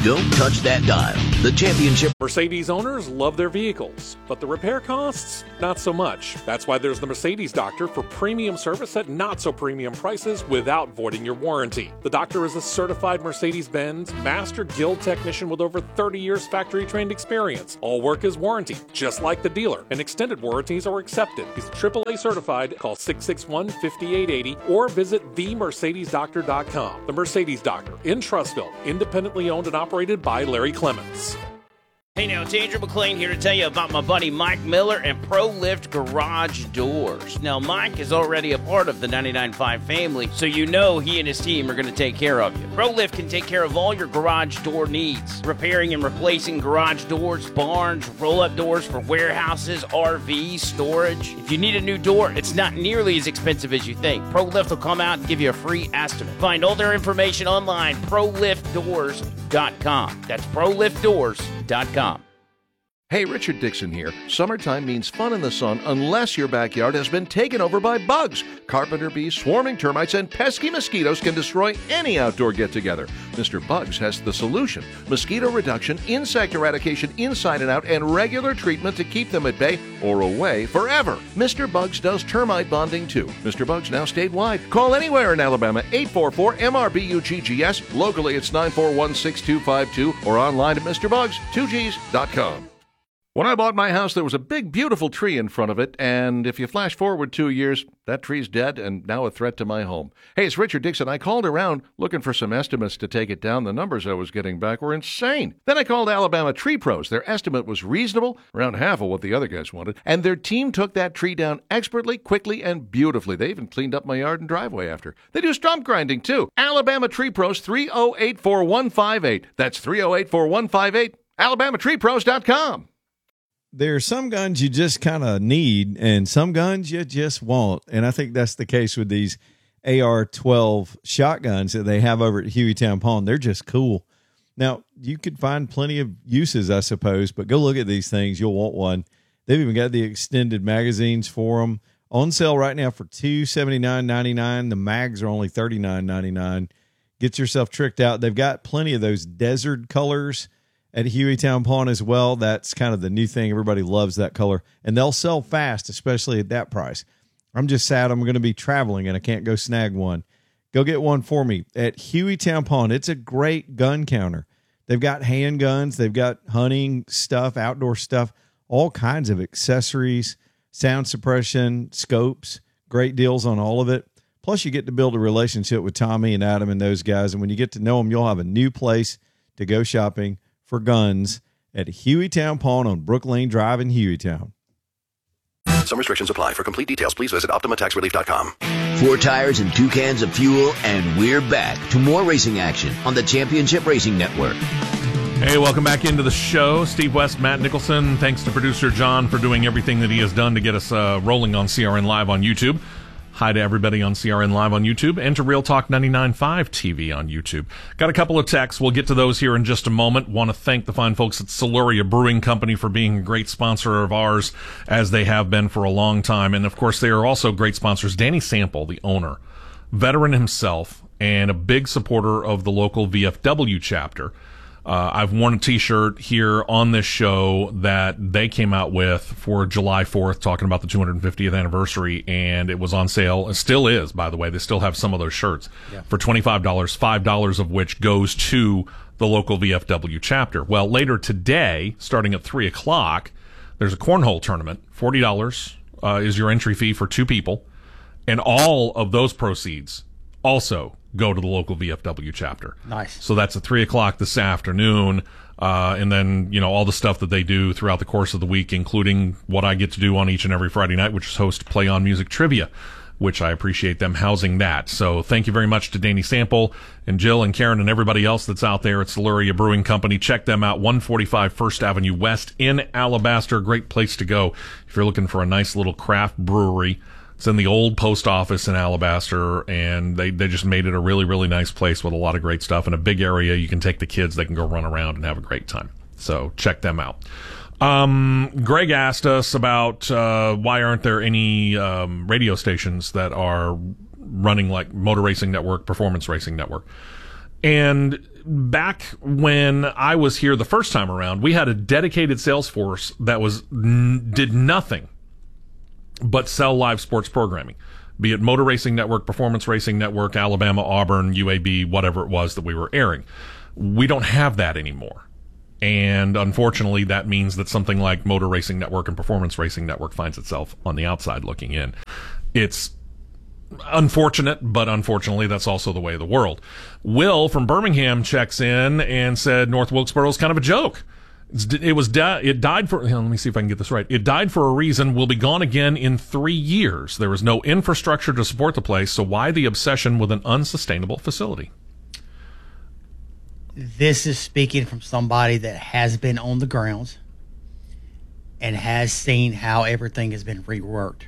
Don't touch that dial. The championship. Mercedes owners love their vehicles, but the repair costs, not so much. That's why there's the Mercedes Doctor for premium service at not so premium prices without voiding your warranty. The doctor is a certified Mercedes-Benz Master Guild technician with over thirty years factory-trained experience. All work is warranty, just like the dealer, and extended warranties are accepted. He's triple A certified. Call six six one, five eight eight zero or visit the mercedes doctor dot com. The Mercedes Doctor in Trussville, independently owned and operated by Larry Clements. Hey now, it's Andrew McLean here to tell you about my buddy Mike Miller and ProLift Garage Doors. Now, Mike is already a part of the ninety-nine point five family, so you know he and his team are going to take care of you. ProLift can take care of all your garage door needs, repairing and replacing garage doors, barns, roll-up doors for warehouses, R Vs, storage. If you need a new door, it's not nearly as expensive as you think. ProLift will come out and give you a free estimate. Find all their information online, pro lift doors dot com. That's pro lift doors dot com. Hey, Richard Dixon here. Summertime means fun in the sun unless your backyard has been taken over by bugs. Carpenter bees, swarming termites, and pesky mosquitoes can destroy any outdoor get-together. Mister Bugs has the solution. Mosquito reduction, insect eradication inside and out, and regular treatment to keep them at bay or away forever. Mister Bugs does termite bonding too. Mister Bugs now statewide. Call anywhere in Alabama, eight four four M R B U G G S. Locally, it's nine four one, six two five two or online at Mister Bugs two Gs dot com. When I bought my house, there was a big, beautiful tree in front of it, and if you flash forward two years, that tree's dead and now a threat to my home. Hey, it's Richard Dixon. I called around looking for some estimates to take it down. The numbers I was getting back were insane. Then I called Alabama Tree Pros. Their estimate was reasonable, around half of what the other guys wanted, and their team took that tree down expertly, quickly, and beautifully. They even cleaned up my yard and driveway after. They do stump grinding, too. Alabama Tree Pros, three oh eight, four one five eight. That's three oh eight, four one five eight. alabama tree pros dot com. There are some guns you just kind of need and some guns you just want. And I think that's the case with these A R twelve shotguns that they have over at Hueytown Pawn. They're just cool. Now, you could find plenty of uses, I suppose, but go look at these things. You'll want one. They've even got the extended magazines for them. On sale right now for two hundred seventy-nine ninety-nine. The mags are only thirty-nine ninety-nine. Get yourself tricked out. They've got plenty of those desert colors at Hueytown Pawn as well. That's kind of the new thing. Everybody loves that color. And they'll sell fast, especially at that price. I'm just sad I'm going to be traveling and I can't go snag one. Go get one for me at Hueytown Pawn. It's a great gun counter. They've got handguns. They've got hunting stuff, outdoor stuff, all kinds of accessories, sound suppression, scopes, great deals on all of it. Plus, you get to build a relationship with Tommy and Adam and those guys. And when you get to know them, you'll have a new place to go shopping for guns at Hueytown Pawn on Brook Lane Drive in Hueytown. Some restrictions apply. For complete details, please visit Optima Tax Relief dot com. Four tires and two cans of fuel, and we're back to more racing action on the Championship Racing Network. Hey, welcome back into the show. Steve West, Matt Nicholson. Thanks to producer John for doing everything that he has done to get us uh, rolling on C R N Live on YouTube. Hi to everybody on C R N Live on YouTube and to Real Talk ninety-nine point five T V on YouTube. Got a couple of texts. We'll get to those here in just a moment. Want to thank the fine folks at Siluria Brewing Company for being a great sponsor of ours, as they have been for a long time. And, of course, they are also great sponsors. Danny Sample, the owner, veteran himself, and a big supporter of the local V F W chapter. Uh, I've worn a t-shirt here on this show that they came out with for July fourth, talking about the two hundred fiftieth anniversary, and it was on sale. It still is, by the way. They still have some of those shirts yeah. for twenty-five dollars, five dollars of which goes to the local V F W chapter. Well, later today, starting at three o'clock, there's a cornhole tournament. forty dollars uh, is your entry fee for two people, and all of those proceeds also go to the local V F W chapter. Nice. So that's at three o'clock this afternoon. Uh, and then, you know, all the stuff that they do throughout the course of the week, including what I get to do on each and every Friday night, which is host Play On Music Trivia, which I appreciate them housing that. So thank you very much to Danny Sample and Jill and Karen and everybody else that's out there at Siluria Brewing Company. Check them out, one forty-five First Avenue West in Alabaster. Great place to go if you're looking for a nice little craft brewery. It's in the old post office in Alabaster, and they, they just made it a really, really nice place with a lot of great stuff and a big area. You can take the kids. They can go run around and have a great time. So check them out. Um, Greg asked us about uh, why aren't there any um, radio stations that are running like Motor Racing Network, Performance Racing Network. And back when I was here the first time around, we had a dedicated sales force that was n- did nothing but sell live sports programming, be it Motor Racing Network, Performance Racing Network, Alabama, Auburn, U A B, whatever it was that we were airing. We don't have that anymore. And unfortunately, that means that something like Motor Racing Network and Performance Racing Network finds itself on the outside looking in. It's unfortunate, but unfortunately, that's also the way of the world. Will from Birmingham checks in and said North Wilkesboro is kind of a joke. It's, it was di- it died for. Let me see if I can get this right. It died for a reason. Will be gone again in three years. There is no infrastructure to support the place, so why the obsession with an unsustainable facility? This is speaking from somebody that has been on the grounds and has seen how everything has been reworked.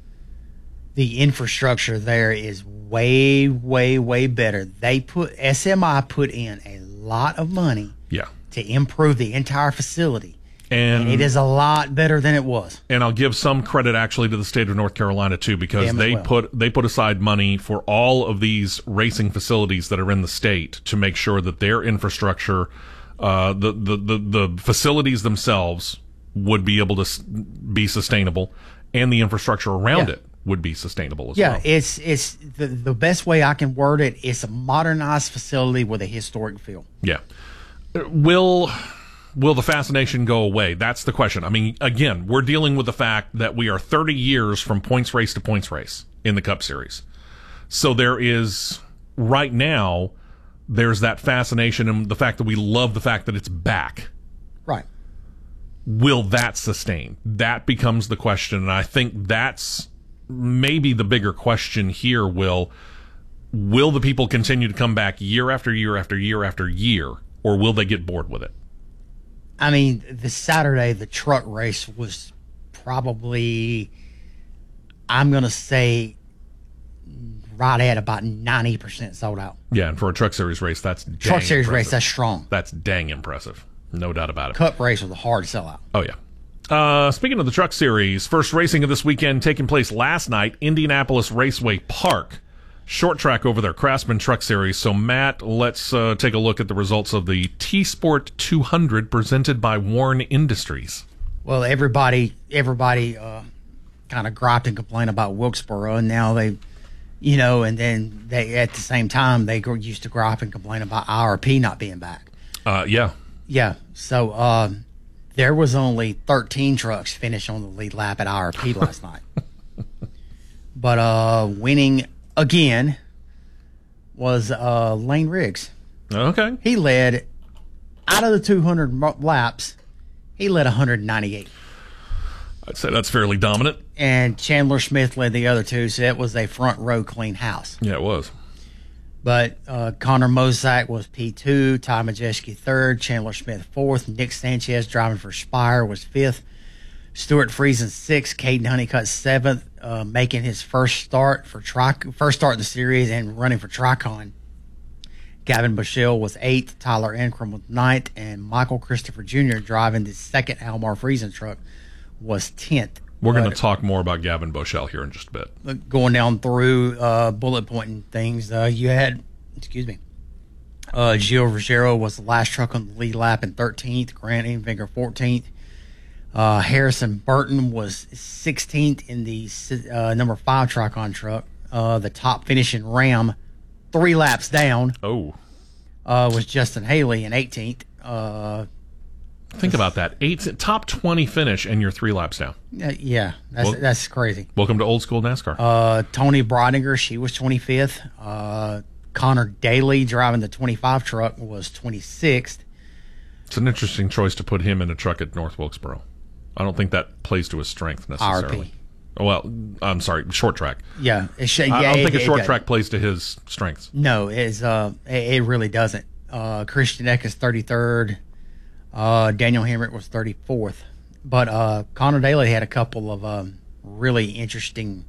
The infrastructure there is way, way, way better. They put S M I put in a lot of money yeah. to improve the entire facility. And, and it is a lot better than it was. And I'll give some credit actually to the state of North Carolina too, because Damn they well. put they put aside money for all of these racing facilities that are in the state to make sure that their infrastructure, uh, the, the the the facilities themselves would be able to s- be sustainable, and the infrastructure around Yeah. it would be sustainable as Yeah, well. it's it's the, the best way I can word it. It's a modernized facility with a historic feel. Yeah. Will will the fascination go away? That's the question. I mean, again, we're dealing with the fact that we are thirty years from points race to points race in the Cup Series. So there is, right now, there's that fascination and the fact that we love the fact that it's back. Right. Will that sustain? That becomes the question, and I think that's maybe the bigger question here. Will will the people continue to come back year after year after year after year, or will they get bored with it? I mean, the Saturday, the truck race was probably, I'm going to say, right at about ninety percent sold out. Yeah, and for a truck series race, that's dang Truck series impressive. race, that's strong. That's dang impressive. No doubt about it. Cup race was a hard sellout. Oh, yeah. Uh, speaking of the truck series, first racing of this weekend taking place last night, Indianapolis Raceway Park. Short track over there, Craftsman Truck Series. So, Matt, let's uh, take a look at the results of the T-Sport two hundred presented by Warren Industries. Well, everybody everybody uh, kind of griped and complained about Wilkesboro, and now they, you know, and then they at the same time, they gr- used to gripe and complain about I R P not being back. Uh, yeah. Yeah, so um, there was only thirteen trucks finished on the lead lap at I R P last night. But uh, winning again was uh, Lane Riggs. Okay. He led, out of the two hundred mo- laps, he led one hundred ninety-eight. I'd say that's fairly dominant. And Chandler Smith led the other two, so it was a front row clean house. Yeah, it was. But uh, Connor Mosak was P two, Ty Majeski third, Chandler Smith fourth, Nick Sanchez driving for Spire was fifth, Stuart Friesen sixth, Caden Honeycutt seventh, uh, making his first start for tri- first start in the series and running for Tricon. Gavin Bushell was eighth, Tyler Ankrum was ninth, and Michael Christopher Junior driving the second Almar Friesen truck was tenth. We're going But- to talk more about Gavin Bushell here in just a bit. Going down through uh, bullet pointing things, uh, you had, excuse me, uh, Gio Ruggiero was the last truck on the lead lap in thirteenth, Grant Enfinger fourteenth. Uh, Harrison Burton was sixteenth in the uh, number five Tricon truck. Uh, the top finishing Ram, three laps down, Oh. uh, was Justin Haley in eighteenth. Uh, Think about that. Eight top twenty finish, and you're three laps down. uh, yeah, that's Well- that's crazy. Welcome to old school NASCAR. Uh, Tony Brodinger, she was twenty-fifth. Uh, Connor Daly driving the twenty-five truck was twenty-sixth. It's an interesting choice to put him in a truck at North Wilkesboro. I don't think that plays to his strength necessarily. R P. Oh, well, I'm sorry, short track. Yeah, it sh- I, yeah, I don't it- think a it short doesn't. track plays to his strengths. No, it's uh, it, it really doesn't. Uh, Christian Eck is thirty-third. Uh, Daniel Hemrick was thirty-fourth. But uh, Connor Daly had a couple of um, really interesting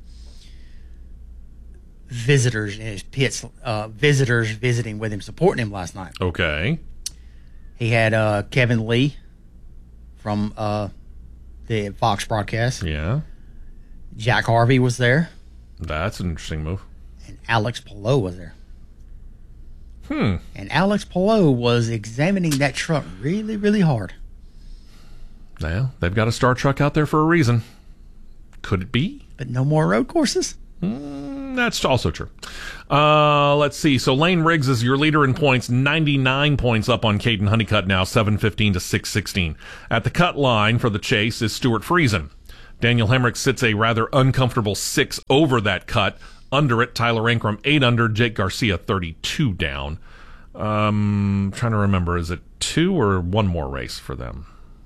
visitors in his pits. Uh, visitors visiting with him, supporting him last night. Okay. He had uh, Kevin Lee from uh, the Fox broadcast. Yeah. Jack Harvey was there. That's an interesting move. And Alex Palou was there. Hmm. And Alex Palou was examining that truck really, really hard. Well, they've got a star truck out there for a reason. Could it be? But no more road courses? Mm, that's also true. Uh, let's see. So Lane Riggs is your leader in points, ninety-nine points up on Caden Honeycutt now, seven fifteen to six sixteen. At the cut line for the chase is Stuart Friesen. Daniel Hemrick sits a rather uncomfortable six over that cut. Under it, Tyler Ankrum eight under, Jake Garcia thirty-two down. Um, trying to remember, is it two or one more race for them?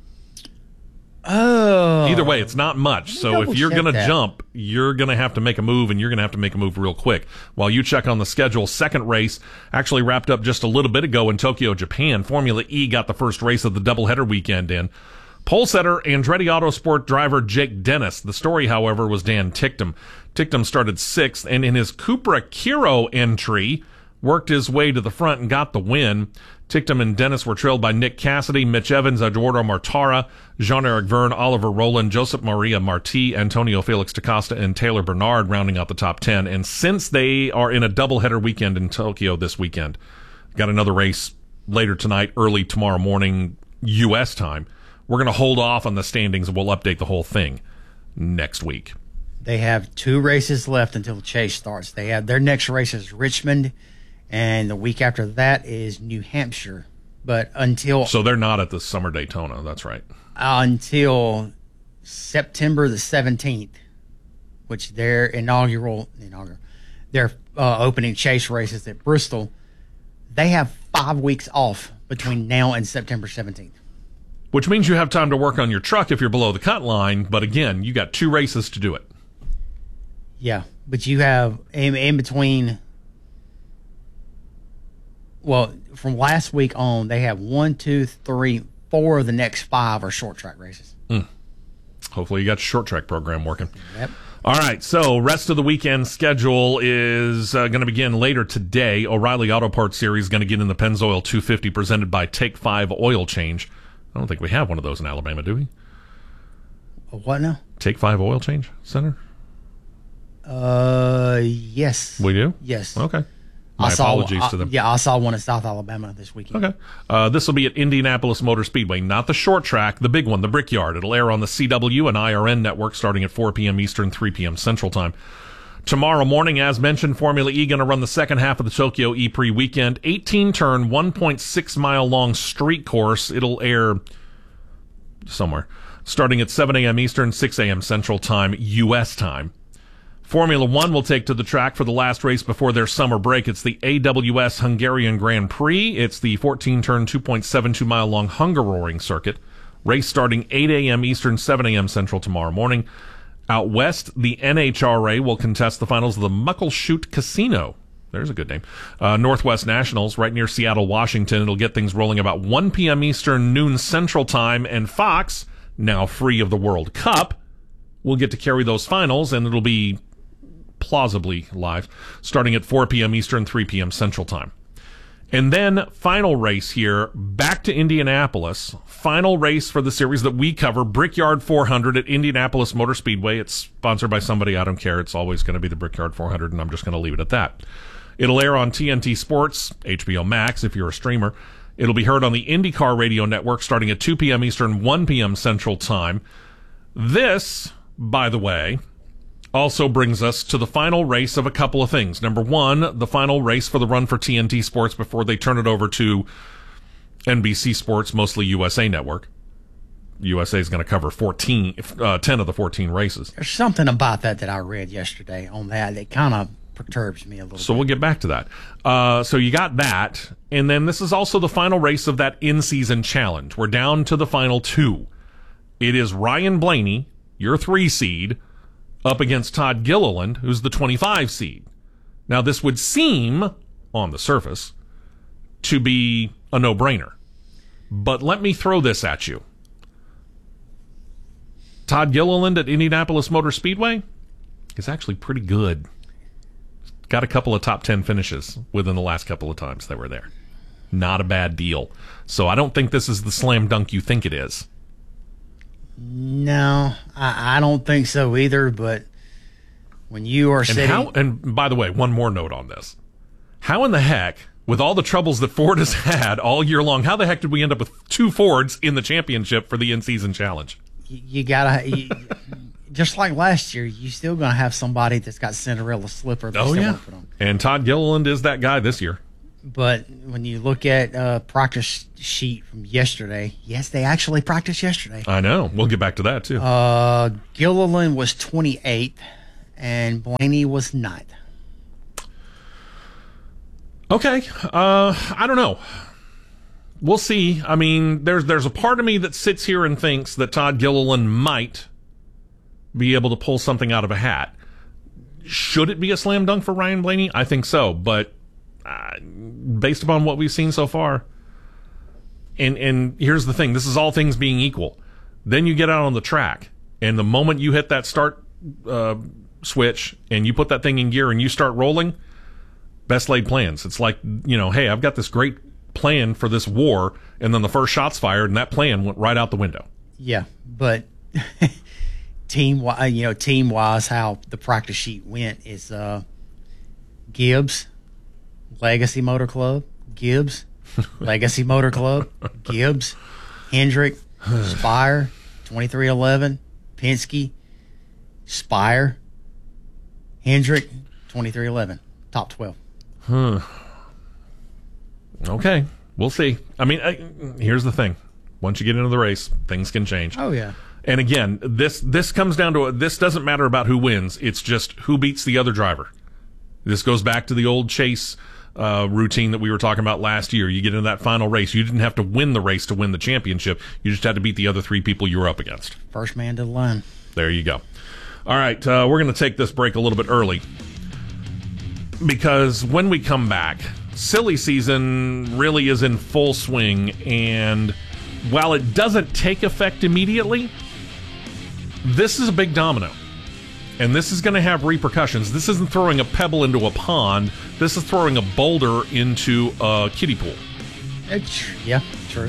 Oh. Either way, it's not much. So if you're going to that. jump, you're going to have to make a move, and you're going to have to make a move real quick. While you check on the schedule, second race actually wrapped up just a little bit ago in Tokyo, Japan. Formula E got the first race of the doubleheader weekend in. Pole setter, Andretti Autosport driver Jake Dennis. The story, however, was Dan Ticktum. Ticktum started sixth, and in his Cupra Kiro entry, worked his way to the front and got the win. Ticktum and Dennis were trailed by Nick Cassidy, Mitch Evans, Eduardo Mortara, Jean-Eric Verne, Oliver Rowland, Joseph Maria Marti, Antonio Felix DaCosta, and Taylor Bernard rounding out the top ten. And since they are in a doubleheader weekend in Tokyo this weekend, got another race later tonight, early tomorrow morning U S time, we're going to hold off on the standings and we'll update the whole thing next week. They have two races left until the chase starts. They have their next race is Richmond, and the week after that is New Hampshire. But until so they're not at the Summer Daytona. That's right. Uh, until September the seventeenth, which their inaugural inaugural their uh, opening chase races at Bristol. They have five weeks off between now and September seventeenth. Which means you have time to work on your truck if you're below the cut line. But again, you got two races to do it. Yeah, but you have in, in between. Well, from last week on, they have one, two, three, four of the next five are short track races. Mm. Hopefully, you got your short track program working. Yep. All right, so rest of the weekend schedule is uh, going to begin later today. O'Reilly Auto Parts Series is going to get in the Pennzoil two fifty presented by Take five Oil Change. I don't think we have one of those in Alabama, do we? What now? Take five Oil Change Center? Uh, yes. We do? Yes. Okay. My I saw, apologies I, to them. Yeah, I saw one in South Alabama this weekend. Okay. Uh, this will be at Indianapolis Motor Speedway, not the short track, the big one, the Brickyard. It'll air on the C W and I R N network starting at four p.m. Eastern, three p.m. Central Time. Tomorrow morning, as mentioned, Formula E going to run the second half of the Tokyo E-Prix weekend. eighteen-turn, one point six mile long street course. It'll air somewhere. Starting at seven a.m. Eastern, six a.m. Central Time, U S time. Formula One will take to the track for the last race before their summer break. It's the A W S Hungarian Grand Prix. It's the fourteen-turn, two point seven two mile long Hungaroring circuit. Race starting eight a.m. Eastern, seven a.m. Central tomorrow morning. Out west, the N H R A will contest the finals of the Muckleshoot Casino. There's a good name. Uh, Northwest Nationals, right near Seattle, Washington. It'll get things rolling about one p.m. Eastern, noon Central Time. And Fox, now free of the World Cup, will get to carry those finals, and it'll be plausibly live, starting at four p.m. Eastern, three p.m. Central Time. And then, final race here, back to Indianapolis. Final race for the series that we cover, Brickyard four hundred at Indianapolis Motor Speedway. It's sponsored by somebody, I don't care. It's always going to be the Brickyard four hundred, and I'm just going to leave it at that. It'll air on T N T Sports, H B O Max if you're a streamer. It'll be heard on the IndyCar radio network starting at two p.m. Eastern, one p.m. Central Time. This, by the way, also brings us to the final race of a couple of things. Number one, the final race for the run for T N T Sports before they turn it over to N B C Sports, mostly U S A Network. U S A is going to cover fourteen, uh, ten of the fourteen races. There's something about that that I read yesterday on that that kind of perturbs me a little So bit. we'll get back to that. Uh, so you got that. And then this is also the final race of that in-season challenge. We're down to the final two. It is Ryan Blaney, your three seed, up against Todd Gilliland, who's the twenty-five seed. Now, this would seem, on the surface, to be a no-brainer. But let me throw this at you. Todd Gilliland at Indianapolis Motor Speedway is actually pretty good. Got a couple of top ten finishes within the last couple of times they were there. Not a bad deal. So I don't think this is the slam dunk you think it is. No, I, I don't think so either. But when you are And sitting, how? And by the way, one more note on this: how in the heck with all the troubles that Ford has had all year long, how the heck did we end up with two Fords in the championship for the in-season challenge? You, you gotta, you, just like last year, you still gonna have somebody that's got Cinderella slipper. Oh yeah, and Todd Gilliland is that guy this year. But when you look at uh, practice sheet from yesterday, yes, they actually practiced yesterday. I know. We'll get back to that too. Uh, Gilliland was twenty-eighth, and Blaney was ninth. Okay, uh, I don't know. We'll see. I mean, there's there's a part of me that sits here and thinks that Todd Gilliland might be able to pull something out of a hat. Should it be a slam dunk for Ryan Blaney? I think so, but uh, based upon what we've seen so far, and and here's the thing: this is all things being equal. Then you get out on the track, and the moment you hit that start uh, switch and you put that thing in gear and you start rolling. Best laid plans. It's like, you know, hey, I've got this great plan for this war, and then the first shot's fired, and that plan went right out the window. Yeah, but team, you know, team wise, how the practice sheet went is uh, Gibbs, Legacy Motor Club, Gibbs, Legacy Motor Club, Gibbs, Hendrick, Spire, twenty-three eleven, Penske, Spire, Hendrick, twenty-three eleven, top twelve. Huh. Okay, we'll see. I mean, I, here's the thing: once you get into the race, things can change. Oh yeah. And again, this this comes down to a, this doesn't matter about who wins; it's just who beats the other driver. This goes back to the old chase uh, routine that we were talking about last year. You get into that final race; you didn't have to win the race to win the championship. You just had to beat the other three people you were up against. First man to the line. There you go. All right, uh, we're going to take this break a little bit early. Because when we come back, silly season really is in full swing, and while it doesn't take effect immediately, this is a big domino. And this is going to have repercussions. This isn't throwing a pebble into a pond. This is throwing a boulder into a kiddie pool. It's, yeah, true.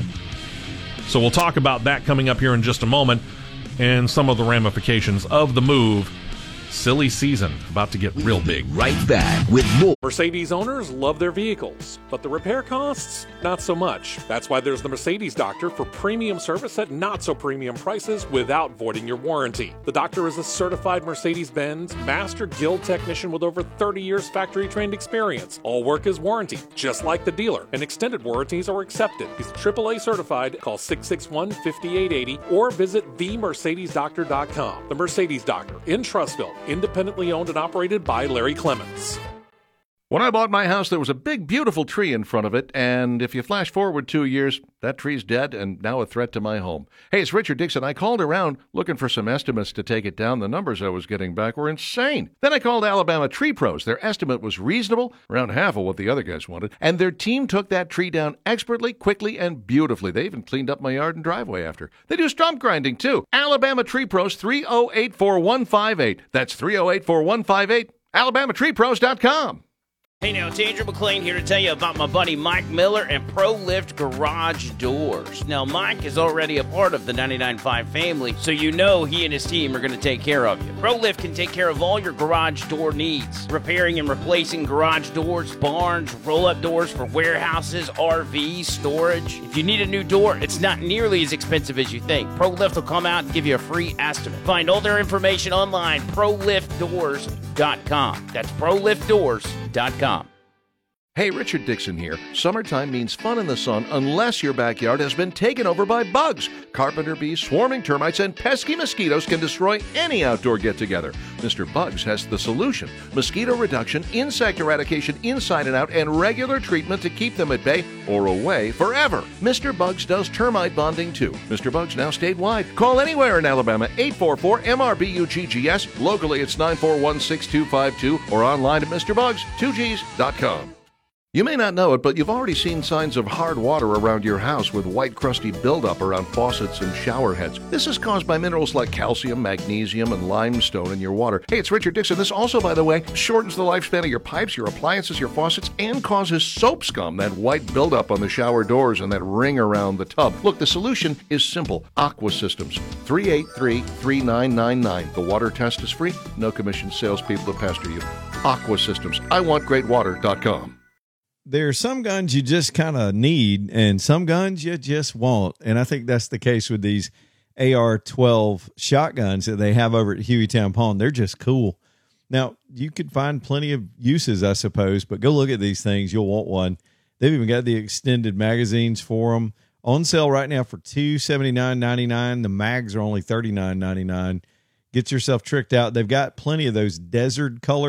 So we'll talk about that coming up here in just a moment, and some of the ramifications of the move. Silly season, about to get real big. Right back with more. Mercedes owners love their vehicles, but the repair costs, not so much. That's why there's the Mercedes Doctor for premium service at not so premium prices without voiding your warranty. The Doctor is a certified Mercedes-Benz Master Guild technician with over thirty years factory trained experience. All work is warranty, just like the dealer, and extended warranties are accepted. He's triple A certified. Call six six one, five eight eight zero or visit the mercedes doctor dot com. The Mercedes Doctor in Trussville. Independently owned and operated by Larry Clements. When I bought my house, there was a big, beautiful tree in front of it, and if you flash forward two years, that tree's dead and now a threat to my home. Hey, it's Richard Dixon. I called around looking for some estimates to take it down. The numbers I was getting back were insane. Then I called Alabama Tree Pros. Their estimate was reasonable, around half of what the other guys wanted, and their team took that tree down expertly, quickly, and beautifully. They even cleaned up my yard and driveway after. They do stump grinding, too. Alabama Tree Pros, three oh eight, four one five eight. That's three oh eight, four one five eight. alabama tree pros dot com. Hey now, it's Andrew McLean here to tell you about my buddy Mike Miller and ProLift Garage Doors. Now, Mike is already a part of the ninety-nine point five family, so you know he and his team are going to take care of you. ProLift can take care of all your garage door needs, repairing and replacing garage doors, barns, roll-up doors for warehouses, R Vs, storage. If you need a new door, it's not nearly as expensive as you think. ProLift will come out and give you a free estimate. Find all their information online, pro lift doors dot com. That's pro lift doors dot com. Hey, Richard Dixon here. Summertime means fun in the sun unless your backyard has been taken over by bugs. Carpenter bees, swarming termites, and pesky mosquitoes can destroy any outdoor get-together. Mister Bugs has the solution. Mosquito reduction, insect eradication inside and out, and regular treatment to keep them at bay or away forever. Mister Bugs does termite bonding too. Mister Bugs now statewide. Call anywhere in Alabama, eight four four M R B U G G S. Locally, it's nine four one, six two five two or online at Mister Bugs two Gs dot com. You may not know it, but you've already seen signs of hard water around your house with white crusty buildup around faucets and shower heads. This is caused by minerals like calcium, magnesium, and limestone in your water. Hey, it's Richard Dixon. This also, by the way, shortens the lifespan of your pipes, your appliances, your faucets, and causes soap scum, that white buildup on the shower doors and that ring around the tub. Look, the solution is simple. Aqua Systems, three eight three, three nine nine nine. The water test is free. No commission salespeople to pester you. Aqua Systems. I want great water dot com. there are some guns you just kind of need and some guns you just want. And I think that's the case with these A R twelve shotguns that they have over at Hueytown Pawn. They're just cool. Now, you could find plenty of uses, I suppose, but go look at these things. You'll want one. They've even got the extended magazines for them. On sale right now for two hundred seventy-nine dollars and ninety-nine cents. The mags are only thirty-nine dollars and ninety-nine cents. Get yourself tricked out. They've got plenty of those desert colors.